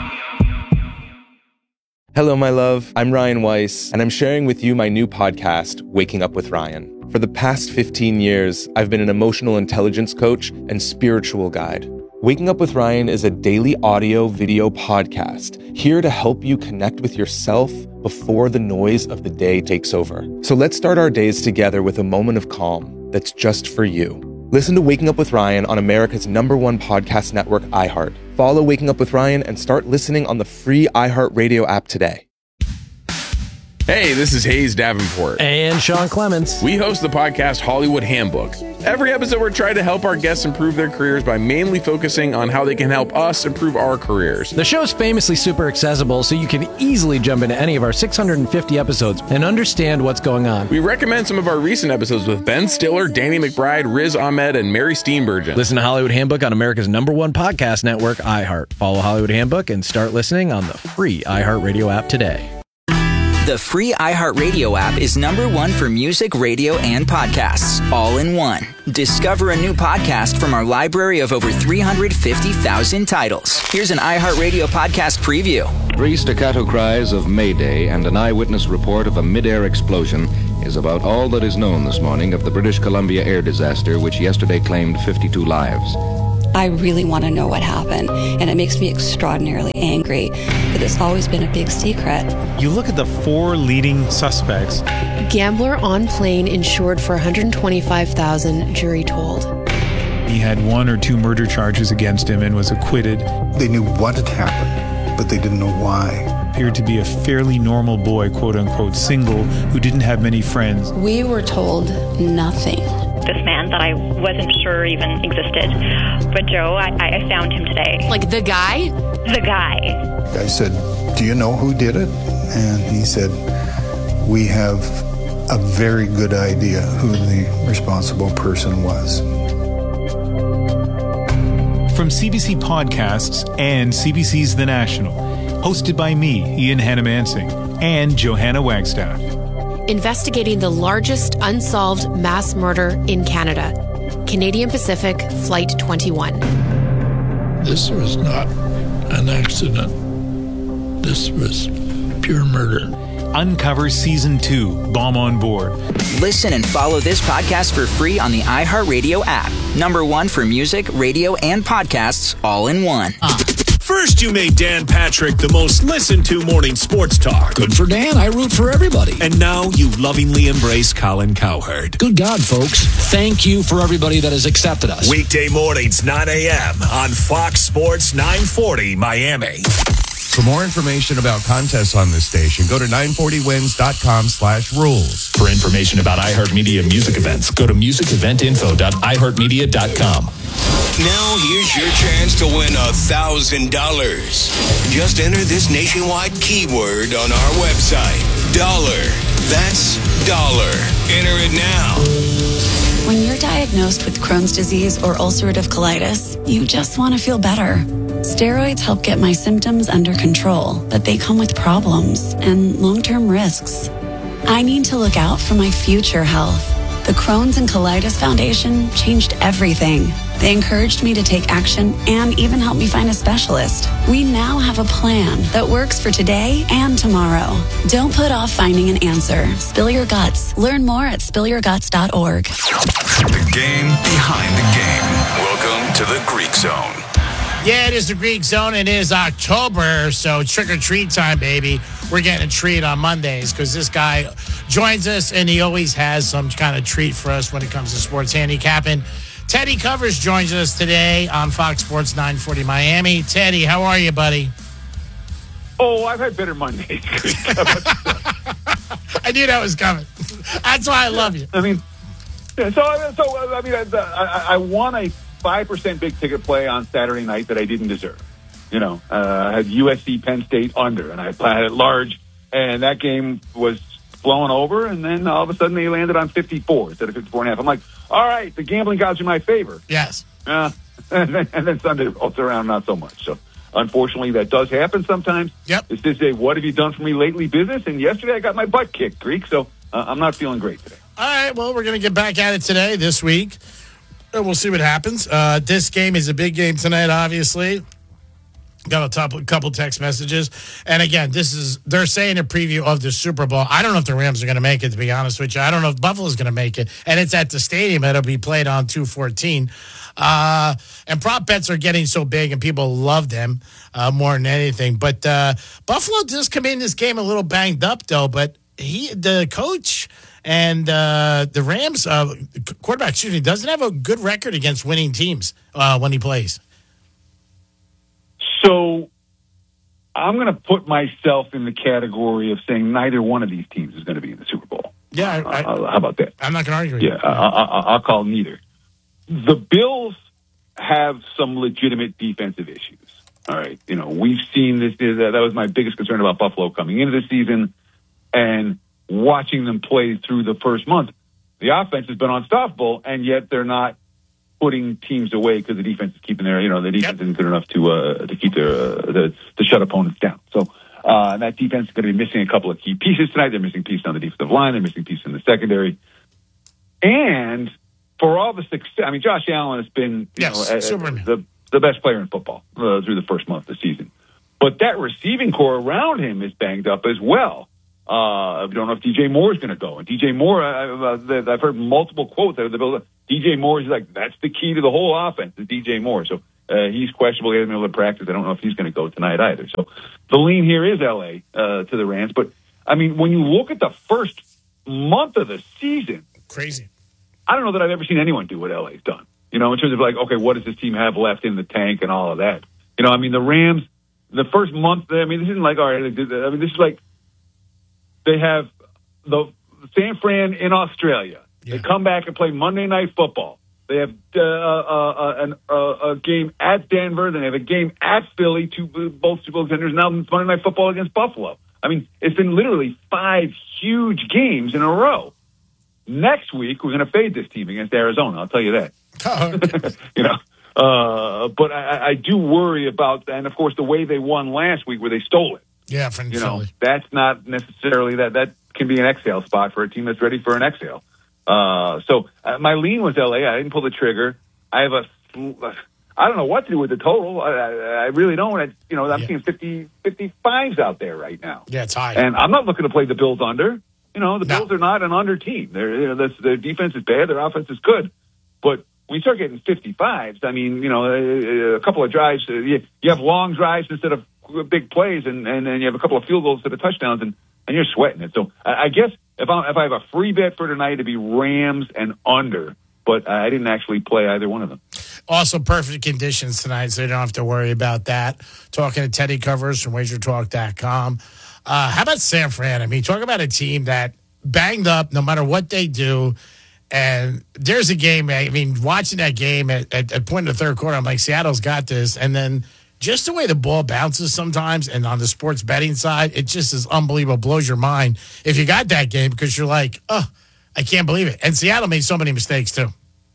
Hello, my love. I'm Ryan Weiss, and I'm sharing with you my new podcast, Waking Up with Ryan. For the past fifteen years, I've been an emotional intelligence coach and spiritual guide. Waking Up with Ryan is a daily audio video podcast here to help you connect with yourself before the noise of the day takes over. So let's start our days together with a moment of calm that's just for you. Listen to Waking Up with Ryan on America's number one podcast network, iHeart. Follow Waking Up with Ryan and start listening on the free iHeartRadio app today. Hey, this is Hayes Davenport. And Sean Clements. We host the podcast Hollywood Handbook. Every episode, we're trying to help our guests improve their careers by mainly focusing on how they can help us improve our careers. The show's famously super accessible, so you can easily jump into any of our six hundred fifty episodes and understand what's going on. We recommend some of our recent episodes with Ben Stiller, Danny McBride, Riz Ahmed, and Mary Steenburgen. Listen to Hollywood Handbook on America's number one podcast network, iHeart. Follow Hollywood Handbook and start listening on the free iHeartRadio app today. The free iHeartRadio app is number one for music, radio, and podcasts, all in one. Discover a new podcast from our library of over three hundred fifty thousand titles. Here's an iHeartRadio podcast preview. Three staccato cries of Mayday and an eyewitness report of a mid-air explosion is about all that is known this morning of the British Columbia air disaster, which yesterday claimed fifty-two lives. I really want to know what happened, and it makes me extraordinarily angry that it's always been a big secret. You look at the four leading suspects. Gambler on plane insured for one hundred twenty-five thousand dollars, jury told. He had one or two murder charges against him and was acquitted. They knew what had happened, but they didn't know why. Appeared to be a fairly normal boy, quote unquote, single, who didn't have many friends. We were told nothing. This man that I wasn't sure even existed. But Joe, I, I found him today. Like the guy? The guy. I said, do you know who did it? And he said, we have a very good idea who the responsible person was. From C B C Podcasts and C B C's The National, hosted by me, Ian Hannamansing, and Johanna Wagstaff. Investigating the largest unsolved mass murder in Canada. Canadian Pacific Flight twenty-one. This was not an accident. This was pure murder. Uncover Season two, Bomb on Board. Listen and follow this podcast for free on the iHeartRadio app. Number one for music, radio, and podcasts, all in one. Uh. First, you made Dan Patrick the most listened to morning sports talk. Good for Dan. I root for everybody. And now you lovingly embrace Colin Cowherd. Good God, folks. Thank you for everybody that has accepted us. Weekday mornings, nine a.m. on Fox Sports nine forty Miami. For more information about contests on this station, go to nine forty wins dot com slash rules. For information about iHeartMedia music events, go to music event info dot i heart media dot com. Now here's your chance to win one thousand dollars. Just enter this nationwide keyword on our website. Dollar. That's dollar. Enter it now. When you're diagnosed with Crohn's disease or ulcerative colitis, you just want to feel better. Steroids help get my symptoms under control, but they come with problems and long-term risks. I need to look out for my future health. The Crohn's and Colitis Foundation changed everything. They encouraged me to take action and even helped me find a specialist. We now have a plan that works for today and tomorrow. Don't put off finding an answer. Spill your guts. Learn more at spill your guts dot org. The game behind the game. Welcome to the Greek Zone. Yeah, it is the Greek Zone. It is October, so trick-or-treat time, baby. We're getting a treat on Mondays because this guy joins us, and he always has some kind of treat for us when it comes to sports handicapping. Teddy Covers joins us today on Fox Sports nine forty Miami. Teddy, how are you, buddy? Oh, I've had better Mondays. I knew that was coming. That's why I love you. I mean, yeah, so, so I mean, I, I, I won a five percent big ticket play on Saturday night that I didn't deserve. You know, uh, I had U S C Penn State under, and I had it large, and that game was blowing over, and then all of a sudden they landed on fifty-four instead of fifty-four and a half. I'm like, all right, the gambling gods are in my favor. Yes. Uh, and, then, and then Sunday rolls around, not so much. So, unfortunately, that does happen sometimes. Yep. It's this a what have you done for me lately business, and yesterday I got my butt kicked, Greek, so uh, I'm not feeling great today. All right, well, we're going to get back at it today, this week. We'll see what happens. Uh, this game is a big game tonight, obviously. Got a top, couple text messages. And again, this is, they're saying a preview of the Super Bowl. I don't know if the Rams are going to make it, to be honest with you. I don't know if Buffalo's going to make it. And it's at the stadium. It'll be played on two fourteen. Uh, and prop bets are getting so big, and people love them uh, more than anything. But uh, Buffalo does come in this game a little banged up, though. But he, the coach and uh, the Rams uh, quarterback, excuse me, doesn't have a good record against winning teams uh, when he plays. So I'm going to put myself in the category of saying neither one of these teams is going to be in the Super Bowl. Yeah, I, I, uh, how about that? I'm not going to argue with yeah, you. I, I, I'll call neither. The Bills have some legitimate defensive issues. All right, you know, we've seen this. That was my biggest concern about Buffalo coming into the season, and watching them play through the first month. The offense has been unstoppable, and yet they're not putting teams away because the defense is keeping their, you know, the defense yep. isn't good enough to uh, to keep their uh, the, to shut opponents down. So uh, and that defense is going to be missing a couple of key pieces tonight. They're missing pieces on the defensive line. They're missing pieces in the secondary. And for all the success, I mean, Josh Allen has been you yes, know, uh, the the best player in football uh, through the first month of the season. But that receiving core around him is banged up as well. Uh, I don't know if D J Moore is going to go. And D J Moore, I, uh, I've heard multiple quotes out of the building. D J Moore is like, that's the key to the whole offense, is D J Moore. So uh, he's questionable. He hasn't been able to practice. I don't know if he's going to go tonight either. So the lean here is L A uh, to the Rams. But, I mean, when you look at the first month of the season, crazy. I don't know that I've ever seen anyone do what L A's done. You know, in terms of like, okay, what does this team have left in the tank and all of that? You know, I mean, the Rams, the first month, I mean, this isn't like, all right, I mean, this is like, they have the San Fran in Australia. Yeah. They come back and play Monday Night Football. They have uh, uh, an, uh, a game at Denver. Then they have a game at Philly, two, both Super Bowl contenders. Now it's Monday Night Football against Buffalo. I mean, it's been literally five huge games in a row. Next week, we're going to fade this team against Arizona. I'll tell you that. Oh, okay. you know, uh, but I, I do worry about, and of course, the way they won last week, where they stole it. Yeah, from you Philly. know, that's not necessarily that. That can be an exhale spot for a team that's ready for an exhale. Uh, so uh, my lean was L A. I didn't pull the trigger. I have a, I don't know what to do with the total. I, I, I really don't. I, you know, I'm yeah. seeing fifty, fifty-fives out there right now. Yeah, it's high. And I'm not looking to play the Bills under. You know, the no. Bills are not an under team. They're, you know, this, their defense is bad. Their offense is good. But when you start getting fifty-fives, I mean, you know, a, a couple of drives, uh, you, you have long drives instead of big plays, and, and, and you have a couple of field goals to the touchdowns, and, and you're sweating it. So I, I guess if I, if I have a free bet for tonight, it'd be Rams and under, but I didn't actually play either one of them. Also, perfect conditions tonight, so you don't have to worry about that. Talking to Teddy Covers from wager talk dot com. Uh, how about San Fran? I mean, talk about a team that banged up no matter what they do. And there's a game, I mean, watching that game at, at, at point in the third quarter, I'm like, Seattle's got this. And then just the way the ball bounces sometimes, and on the sports betting side, it just is unbelievable. Blows your mind if you got that game, because you're like, oh, I can't believe it. And Seattle made so many mistakes too.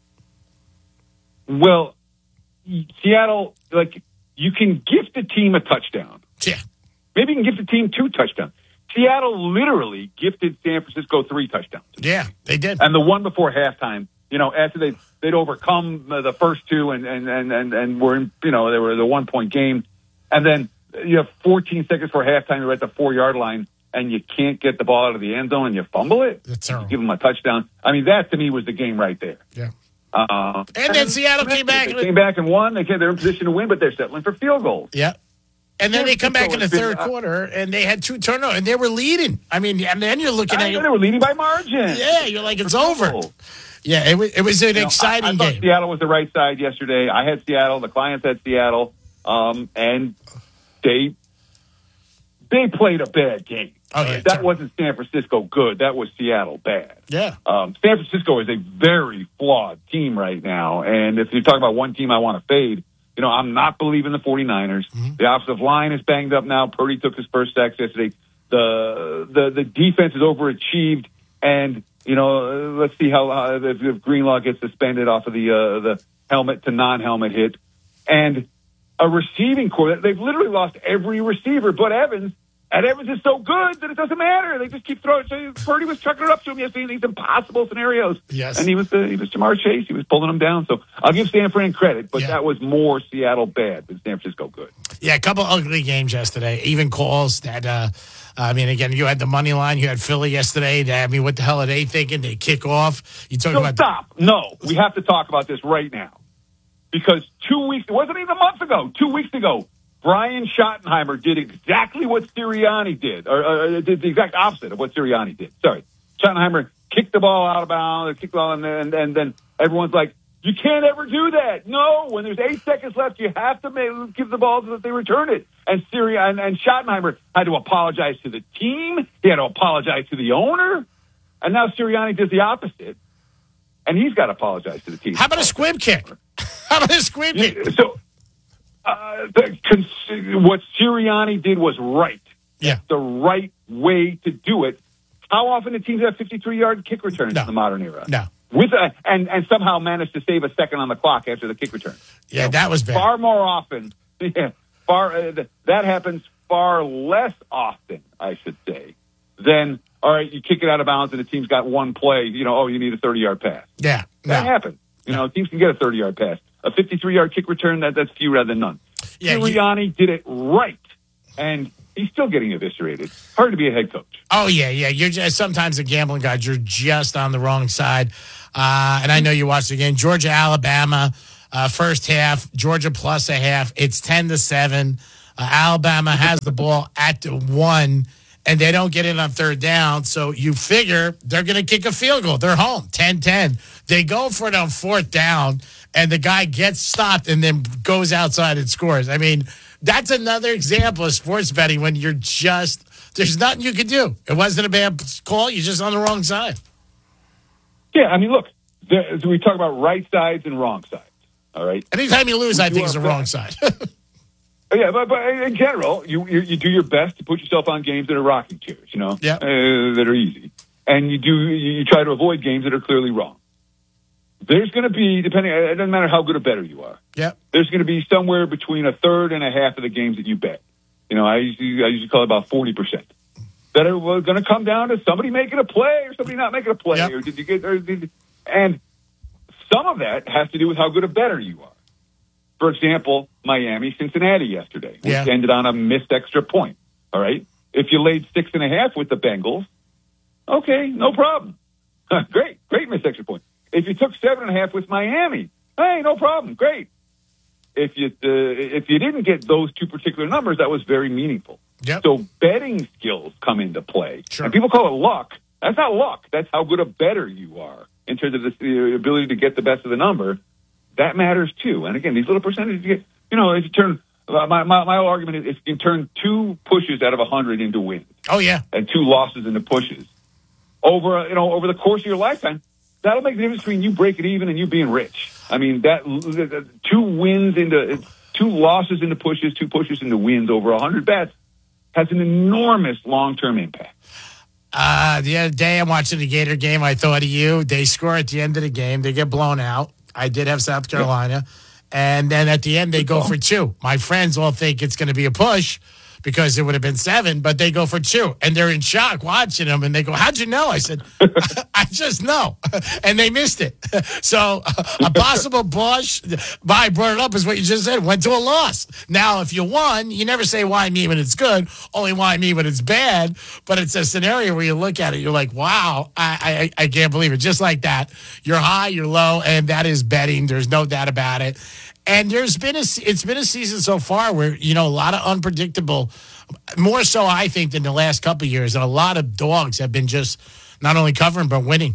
Well, Seattle, like, you can gift a team a touchdown. Yeah. Maybe you can gift a team two touchdowns. Seattle literally gifted San Francisco three touchdowns. Yeah, they did. And the one before halftime, you know, after they they'd overcome the first two and and and and, and were in, you know, they were the one point game, and then you have fourteen seconds before halftime, you're at the four yard line, and you can't get the ball out of the end zone, and you fumble it. That's you give them a touchdown. I mean, that to me was the game right there. Yeah. Uh, and, and then Seattle came back. They came back and won. They came, they're in position to win, but they're settling for field goals. Yeah. And then they come back in the third quarter, and they had two turnovers, and they were leading. I mean, and then you're looking at it. They were leading by margin. Yeah, you're like, it's over. Yeah, it was, it was an you exciting know, I, I thought game. Seattle was the right side yesterday. I had Seattle. The clients had Seattle. Um, and they they played a bad game. Oh, yeah, that terrible. wasn't San Francisco good. That was Seattle bad. Yeah. Um, San Francisco is a very flawed team right now. And if you're talking about one team I want to fade, you know, I'm not believing the 49ers. Mm-hmm. The offensive line is banged up now. Purdy took his first sack yesterday. The the the defense is overachieved, and you know, let's see how uh, if, if Greenlaw gets suspended off of the uh, the helmet to non-helmet hit, and a receiving core. They've literally lost every receiver but Evans. And Evans is so good that it doesn't matter. They just keep throwing. So Purdy was chucking it up to him yesterday in these impossible scenarios. Yes. And he was the, he was Jamar Chase. He was pulling him down. So I'll give San Fran credit, but yeah. that was more Seattle bad than San Francisco good. Yeah, a couple ugly games yesterday. Even calls that, uh, I mean, again, you had the money line. You had Philly yesterday. I mean, what the hell are they thinking? They kick off. You talking no, about stop. The- no, we have to talk about this right now. Because two weeks, it wasn't even a month ago, two weeks ago, Brian Schottenheimer did exactly what Sirianni did, or, or did the exact opposite of what Sirianni did. Sorry. Schottenheimer kicked the ball out of bounds, kicked the ball, and, and, and then everyone's like, You can't ever do that. No, when there's eight seconds left, you have to make, give the ball so that they return it. And Syria and, and Schottenheimer had to apologize to the team. He had to apologize to the owner. And now Sirianni does the opposite. And he's got to apologize to the team. How about a squib kick? How about a squib kick? Yeah, so uh, the, cons- what Sirianni did was right. Yeah. The right way to do it. How often do teams have fifty-three-yard kick returns no. in the modern era? No. With a, and, and somehow managed to save a second on the clock after the kick return. Yeah, you know, that was bad. Far more often. Yeah, far uh, that happens far less often, I should say, than, all right, you kick it out of bounds and the team's got one play, you know, oh, you need a thirty-yard pass. Yeah. That no. happens. You know, teams can get a thirty-yard pass. A fifty-three-yard kick return, that, that's few rather than none. Yeah, Sirianni you... did it right, and he's still getting eviscerated. Hard to be a head coach. Oh, yeah, yeah. You're just, sometimes a gambling guy, you're just on the wrong side. Uh, and I know you watched the game. Georgia, Alabama, uh, first half. Georgia plus a half. It's ten to seven. Uh, Alabama has the ball at the one, and they don't get it on third down. So you figure they're going to kick a field goal. They're home, ten ten. They go for it on fourth down, and the guy gets stopped and then goes outside and scores. I mean, that's another example of sports betting when you're just, there's nothing you can do. It wasn't a bad call. You're just on the wrong side. Yeah, I mean, look, there, so we talk about right sides and wrong sides, all right? Anytime you lose, you I think it's the wrong best. side. Yeah, but, but in general, you, you you do your best to put yourself on games that are rocking chairs, you know, yeah. uh, that are easy. And you do you, you try to avoid games that are clearly wrong. There's going to be, depending, it doesn't matter how good a bettor you are. Yeah. There's going to be somewhere between a third and a half of the games that you bet. You know, I usually, I usually call it about forty percent. That are going to come down to somebody making a play or somebody not making a play. Yep. Or did you get, or did, and some of that has to do with how good a bettor you are. For example, Miami, Cincinnati yesterday, which yeah. ended on a missed extra point. All right. If you laid six and a half with the Bengals, okay, no problem. great, great missed extra point. If you took seven and a half with Miami, hey, no problem, great. If you uh, if you didn't get those two particular numbers, that was very meaningful. Yep. So betting skills come into play. Sure. And people call it luck. That's not luck. That's how good a bettor you are in terms of the, the ability to get the best of the number. That matters too. And again, these little percentages, you get, you know, if you turn, uh, my, my, my whole argument is if you can turn two pushes out of a hundred into wins. Oh, yeah. And two losses into pushes over, you know, over the course of your lifetime, that'll make the difference between you breaking even and you being rich. I mean, that two wins into, two losses into pushes, two pushes into wins over a hundred bets has an enormous long-term impact. Uh, the other day I'm watching the Gator game. I thought of you. They score at the end of the game. They get blown out. I did have South Carolina. And then at the end, they go for two. My friends all think it's going to be a push because it would have been seven, but they go for two. And they're in shock watching them. And they go, how'd you know? I said, I just know. And they missed it. So a possible push, I brought it up, is what you just said, went to a loss. Now, if you won, you never say why me when it's good, only why me when it's bad. But it's a scenario where you look at it, you're like, wow, I, I, I can't believe it. Just like that. You're high, you're low, and that is betting. There's no doubt about it. And there's been a, it's been a season so far where, you know, a lot of unpredictable, more so I think than the last couple of years. And a lot of dogs have been just not only covering, but winning.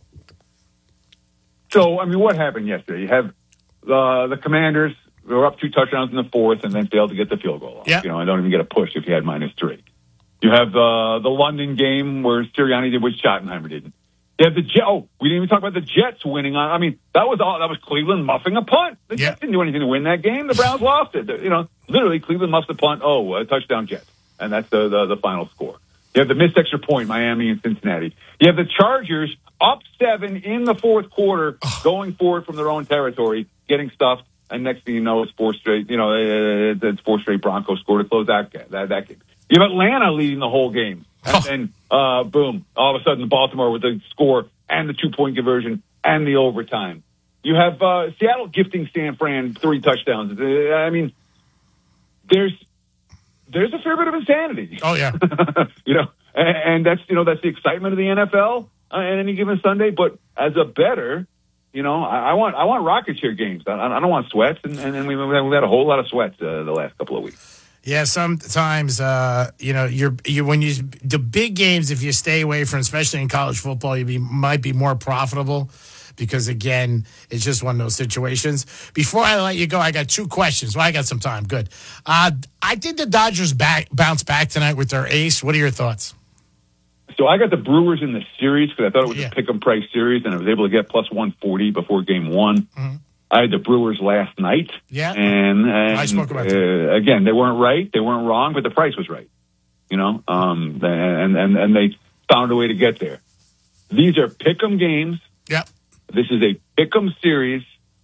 So, I mean, what happened yesterday? You have uh, the Commanders, they were up two touchdowns in the fourth and then failed to get the field goal off. Yep. You know, I don't even get a push if you had minus three. You have the, the London game where Sirianni did what Schottenheimer didn't. You have the Jets. Oh, we didn't even talk about the Jets winning. On, I mean, that was all. That was Cleveland muffing a punt. The yeah. Jets didn't do anything to win that game. The Browns lost it. You know, literally, Cleveland muffs the punt. Oh, a touchdown Jets, and that's the, the the final score. You have the missed extra point, Miami and Cincinnati. You have the Chargers up seven in the fourth quarter, oh. going forward from their own territory, getting stuffed, and next thing you know, it's four straight. You know, it's four straight Broncos score to close that that, that game. You have Atlanta leading the whole game. And then, uh, boom, all of a sudden Baltimore with the score and the two-point conversion and the overtime. You have uh, Seattle gifting San Fran three touchdowns. Uh, I mean, there's there's a fair bit of insanity. Oh, yeah. you know, and, and that's, you know, that's the excitement of the N F L uh, on any given Sunday. But as a bettor, you know, I, I want I want rocket chair games. I, I don't want sweats. And, and, and we, we've had a whole lot of sweats uh, the last couple of weeks. Yeah, sometimes uh, you know you're you when you the big games, if you stay away from, especially in college football, you be might be more profitable because, again, it's just one of those situations. Before I let you go, I got two questions. Well, I got some time. Good. Uh, I did the Dodgers back, bounce back tonight with their ace. What are your thoughts? So I got the Brewers in the series because I thought it was Yeah. a pick-em price series, and I was able to get plus one forty before game one. Mhm. I had the Brewers last night. Yeah. And, and I spoke about uh, again, they weren't right. They weren't wrong, but the price was right. You know, um, and, and, and they found a way to get there. These are pick-em games. Yep. This is a pick-em series,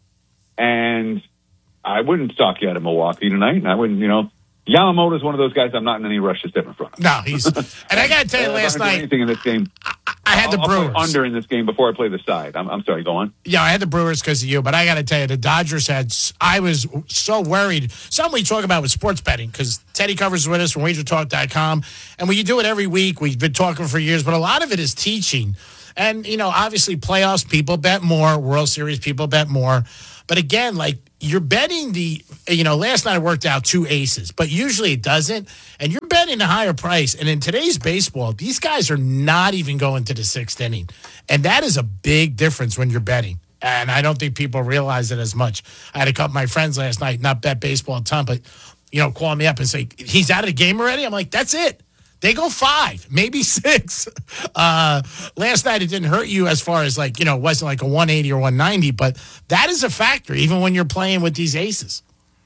and I wouldn't stalk you out of Milwaukee tonight. And I wouldn't, you know, Yamamoto is one of those guys I'm not in any rush to step in front of. No, he's, and I got to tell you, Uh, last I'm not gonna do night, anything in this game. I had the I'll, I'll Brewers. play under in this game before I play the side. I'm, I'm sorry, go on. Yeah, I had the Brewers because of you, but I got to tell you, the Dodgers had, I was so worried. Something we talk about with sports betting, because Teddy covers with us from wager talk dot com, and we do it every week. We've been talking for years, but a lot of it is teaching. And, you know, obviously playoffs, people bet more. World Series, people bet more. But again, like, you're betting the, you know, last night it worked out two aces, but usually it doesn't. And you're betting a higher price. And in today's baseball, these guys are not even going to the sixth inning. And that is a big difference when you're betting. And I don't think people realize it as much. I had a couple of my friends last night, not bet baseball a ton, but, you know, call me up and say, he's out of the game already? I'm like, that's it. They go five, maybe six. Uh, last night, it didn't hurt you as far as, like, you know, it wasn't like a one eighty or one ninety, but that is a factor, even when you're playing with these aces.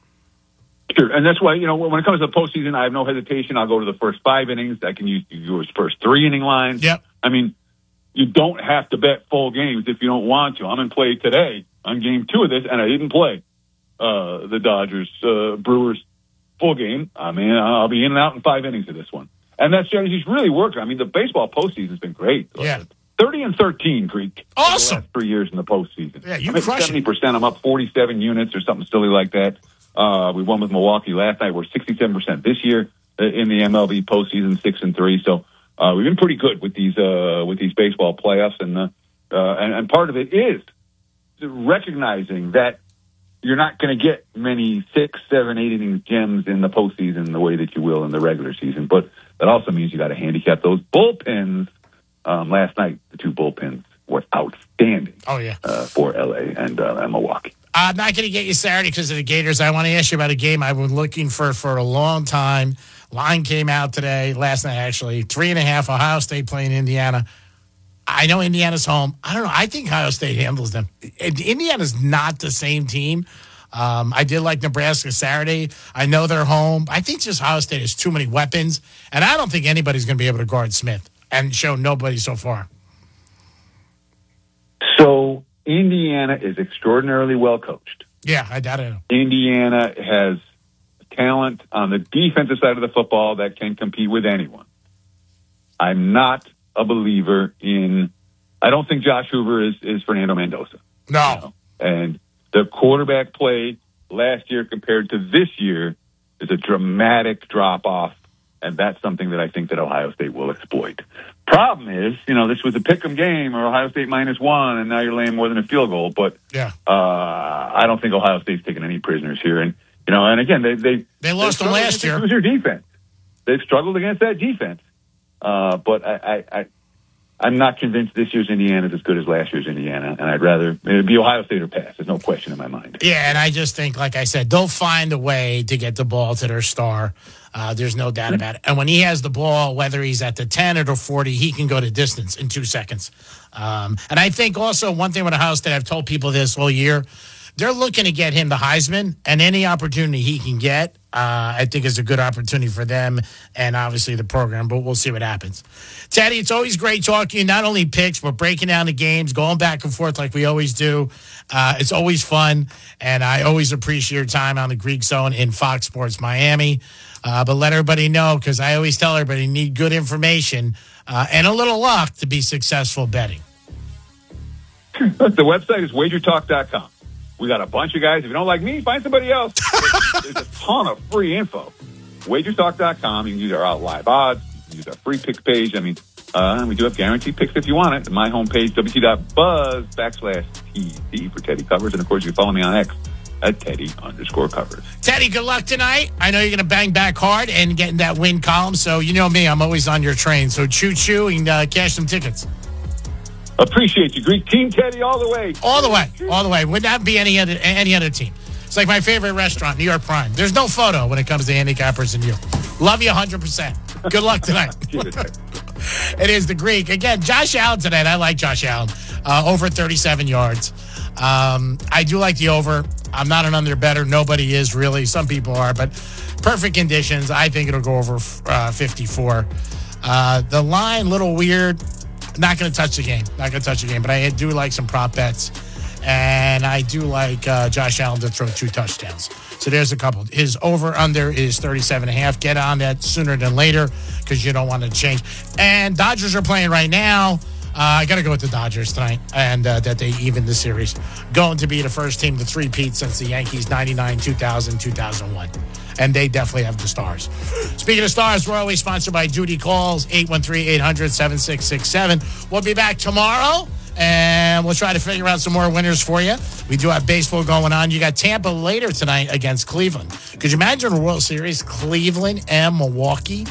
Sure, and that's why, you know, when it comes to the postseason, I have no hesitation. I'll go to the first five innings. I can use your first three inning lines. Yep. I mean, you don't have to bet full games if you don't want to. I'm in play today on game two of this, and I didn't play uh, the Dodgers uh, Brewers full game. I mean, I'll be in and out in five innings of this one. And that strategy's really worked. I mean, the baseball postseason's been great. Yeah. thirty and thirteen, Greek. Awesome. The last three years in the postseason. Yeah, you I'm at crush it. seventy percent. I'm up forty-seven units or something silly like that. Uh, we won with Milwaukee last night. We're sixty-seven percent this year in the M L B postseason, six and three. So uh, we've been pretty good with these uh, with these baseball playoffs, and uh, uh, and, and part of it is recognizing that you're not going to get many six, seven, eight innings gems in the postseason the way that you will in the regular season. But that also means you got to handicap those bullpens. Um, last night, the two bullpens were outstanding. Oh, yeah. Uh, for L A and, uh, and Milwaukee. I'm not going to get you Saturday because of the Gators. I want to ask you about a game I've been looking for for a long time. Line came out today, last night actually. Three and a half, Ohio State playing Indiana. I know Indiana's home. I don't know. I think Ohio State handles them. Indiana's not the same team. Um, I did like Nebraska Saturday. I know they're home. I think just Ohio State has too many weapons, and I don't think anybody's going to be able to guard Smith and show nobody so far. So Indiana is extraordinarily well coached. Yeah, I doubt it. Indiana has talent on the defensive side of the football that can compete with anyone. I'm not a believer in, I don't think Josh Hoover is, is Fernando Mendoza. No. You know? And the quarterback play last year compared to this year is a dramatic drop off. And that's something that I think that Ohio State will exploit. Problem is, you know, this was a pick 'em game or Ohio State minus one, and now you're laying more than a field goal. But yeah, uh, I don't think Ohio State's taking any prisoners here. And, you know, and again, they they, they lost them last year. It was your defense. They've struggled against that defense. Uh, but I, I, I, I'm not convinced this year's Indiana is as good as last year's Indiana, and I'd rather it'd be Ohio State or pass. There's no question in my mind. Yeah, and I just think, like I said, they'll find a way to get the ball to their star. Uh, there's no doubt about it. And when he has the ball, whether he's at the ten or the forty, he can go to distance in two seconds. Um, and I think also one thing with Ohio State, I've told people this all year, they're looking to get him the Heisman, and any opportunity he can get, uh, I think is a good opportunity for them and obviously the program, but we'll see what happens. Teddy, it's always great talking to you, not only picks, but breaking down the games, going back and forth like we always do. Uh, it's always fun, and I always appreciate your time on the Greek Zone in Fox Sports Miami. Uh, but let everybody know, because I always tell everybody you need good information uh, and a little luck to be successful betting. The website is wager talk dot com. We got a bunch of guys. If you don't like me, find somebody else. There's a ton of free info. wager talk dot com. You can use our out live odds. You can use our free picks page. I mean, uh, we do have guaranteed picks if you want it. My homepage, w t dot buzz backslash T C for Teddy Covers. And, of course, you can follow me on X at Teddy underscore Covers. Teddy, good luck tonight. I know you're going to bang back hard and get in that win column. So you know me. I'm always on your train. So choo-choo and uh, cash some tickets. Appreciate you, Greek. Team Teddy all the way. All the way. All the way. Would not be any other any other team. It's like my favorite restaurant, New York Prime. There's no photo when it comes to handicappers and you. Love you one hundred percent. Good luck tonight. It is the Greek. Again, Josh Allen tonight. I like Josh Allen. Uh, over thirty-seven yards. Um, I do like the over. I'm not an under better. Nobody is really. Some people are, but perfect conditions. I think it'll go over uh, fifty-four. Uh, the line, little weird. Not going to touch the game. Not going to touch the game, but I do like some prop bets. And I do like uh, Josh Allen to throw two touchdowns. So there's a couple. His over-under is thirty-seven and a half. Get on that sooner than later because you don't want to change. And Dodgers are playing right now. Uh, I got to go with the Dodgers tonight, and uh, that they even the series. Going to be the first team to three-peat since the Yankees, ninety-nine, two thousand, two thousand one. And they definitely have the stars. Speaking of stars, we're always sponsored by Duty Calls, eight one three, eight hundred, seven six six seven. We'll be back tomorrow, and we'll try to figure out some more winners for you. We do have baseball going on. You got Tampa later tonight against Cleveland. Could you imagine a World Series, Cleveland and Milwaukee?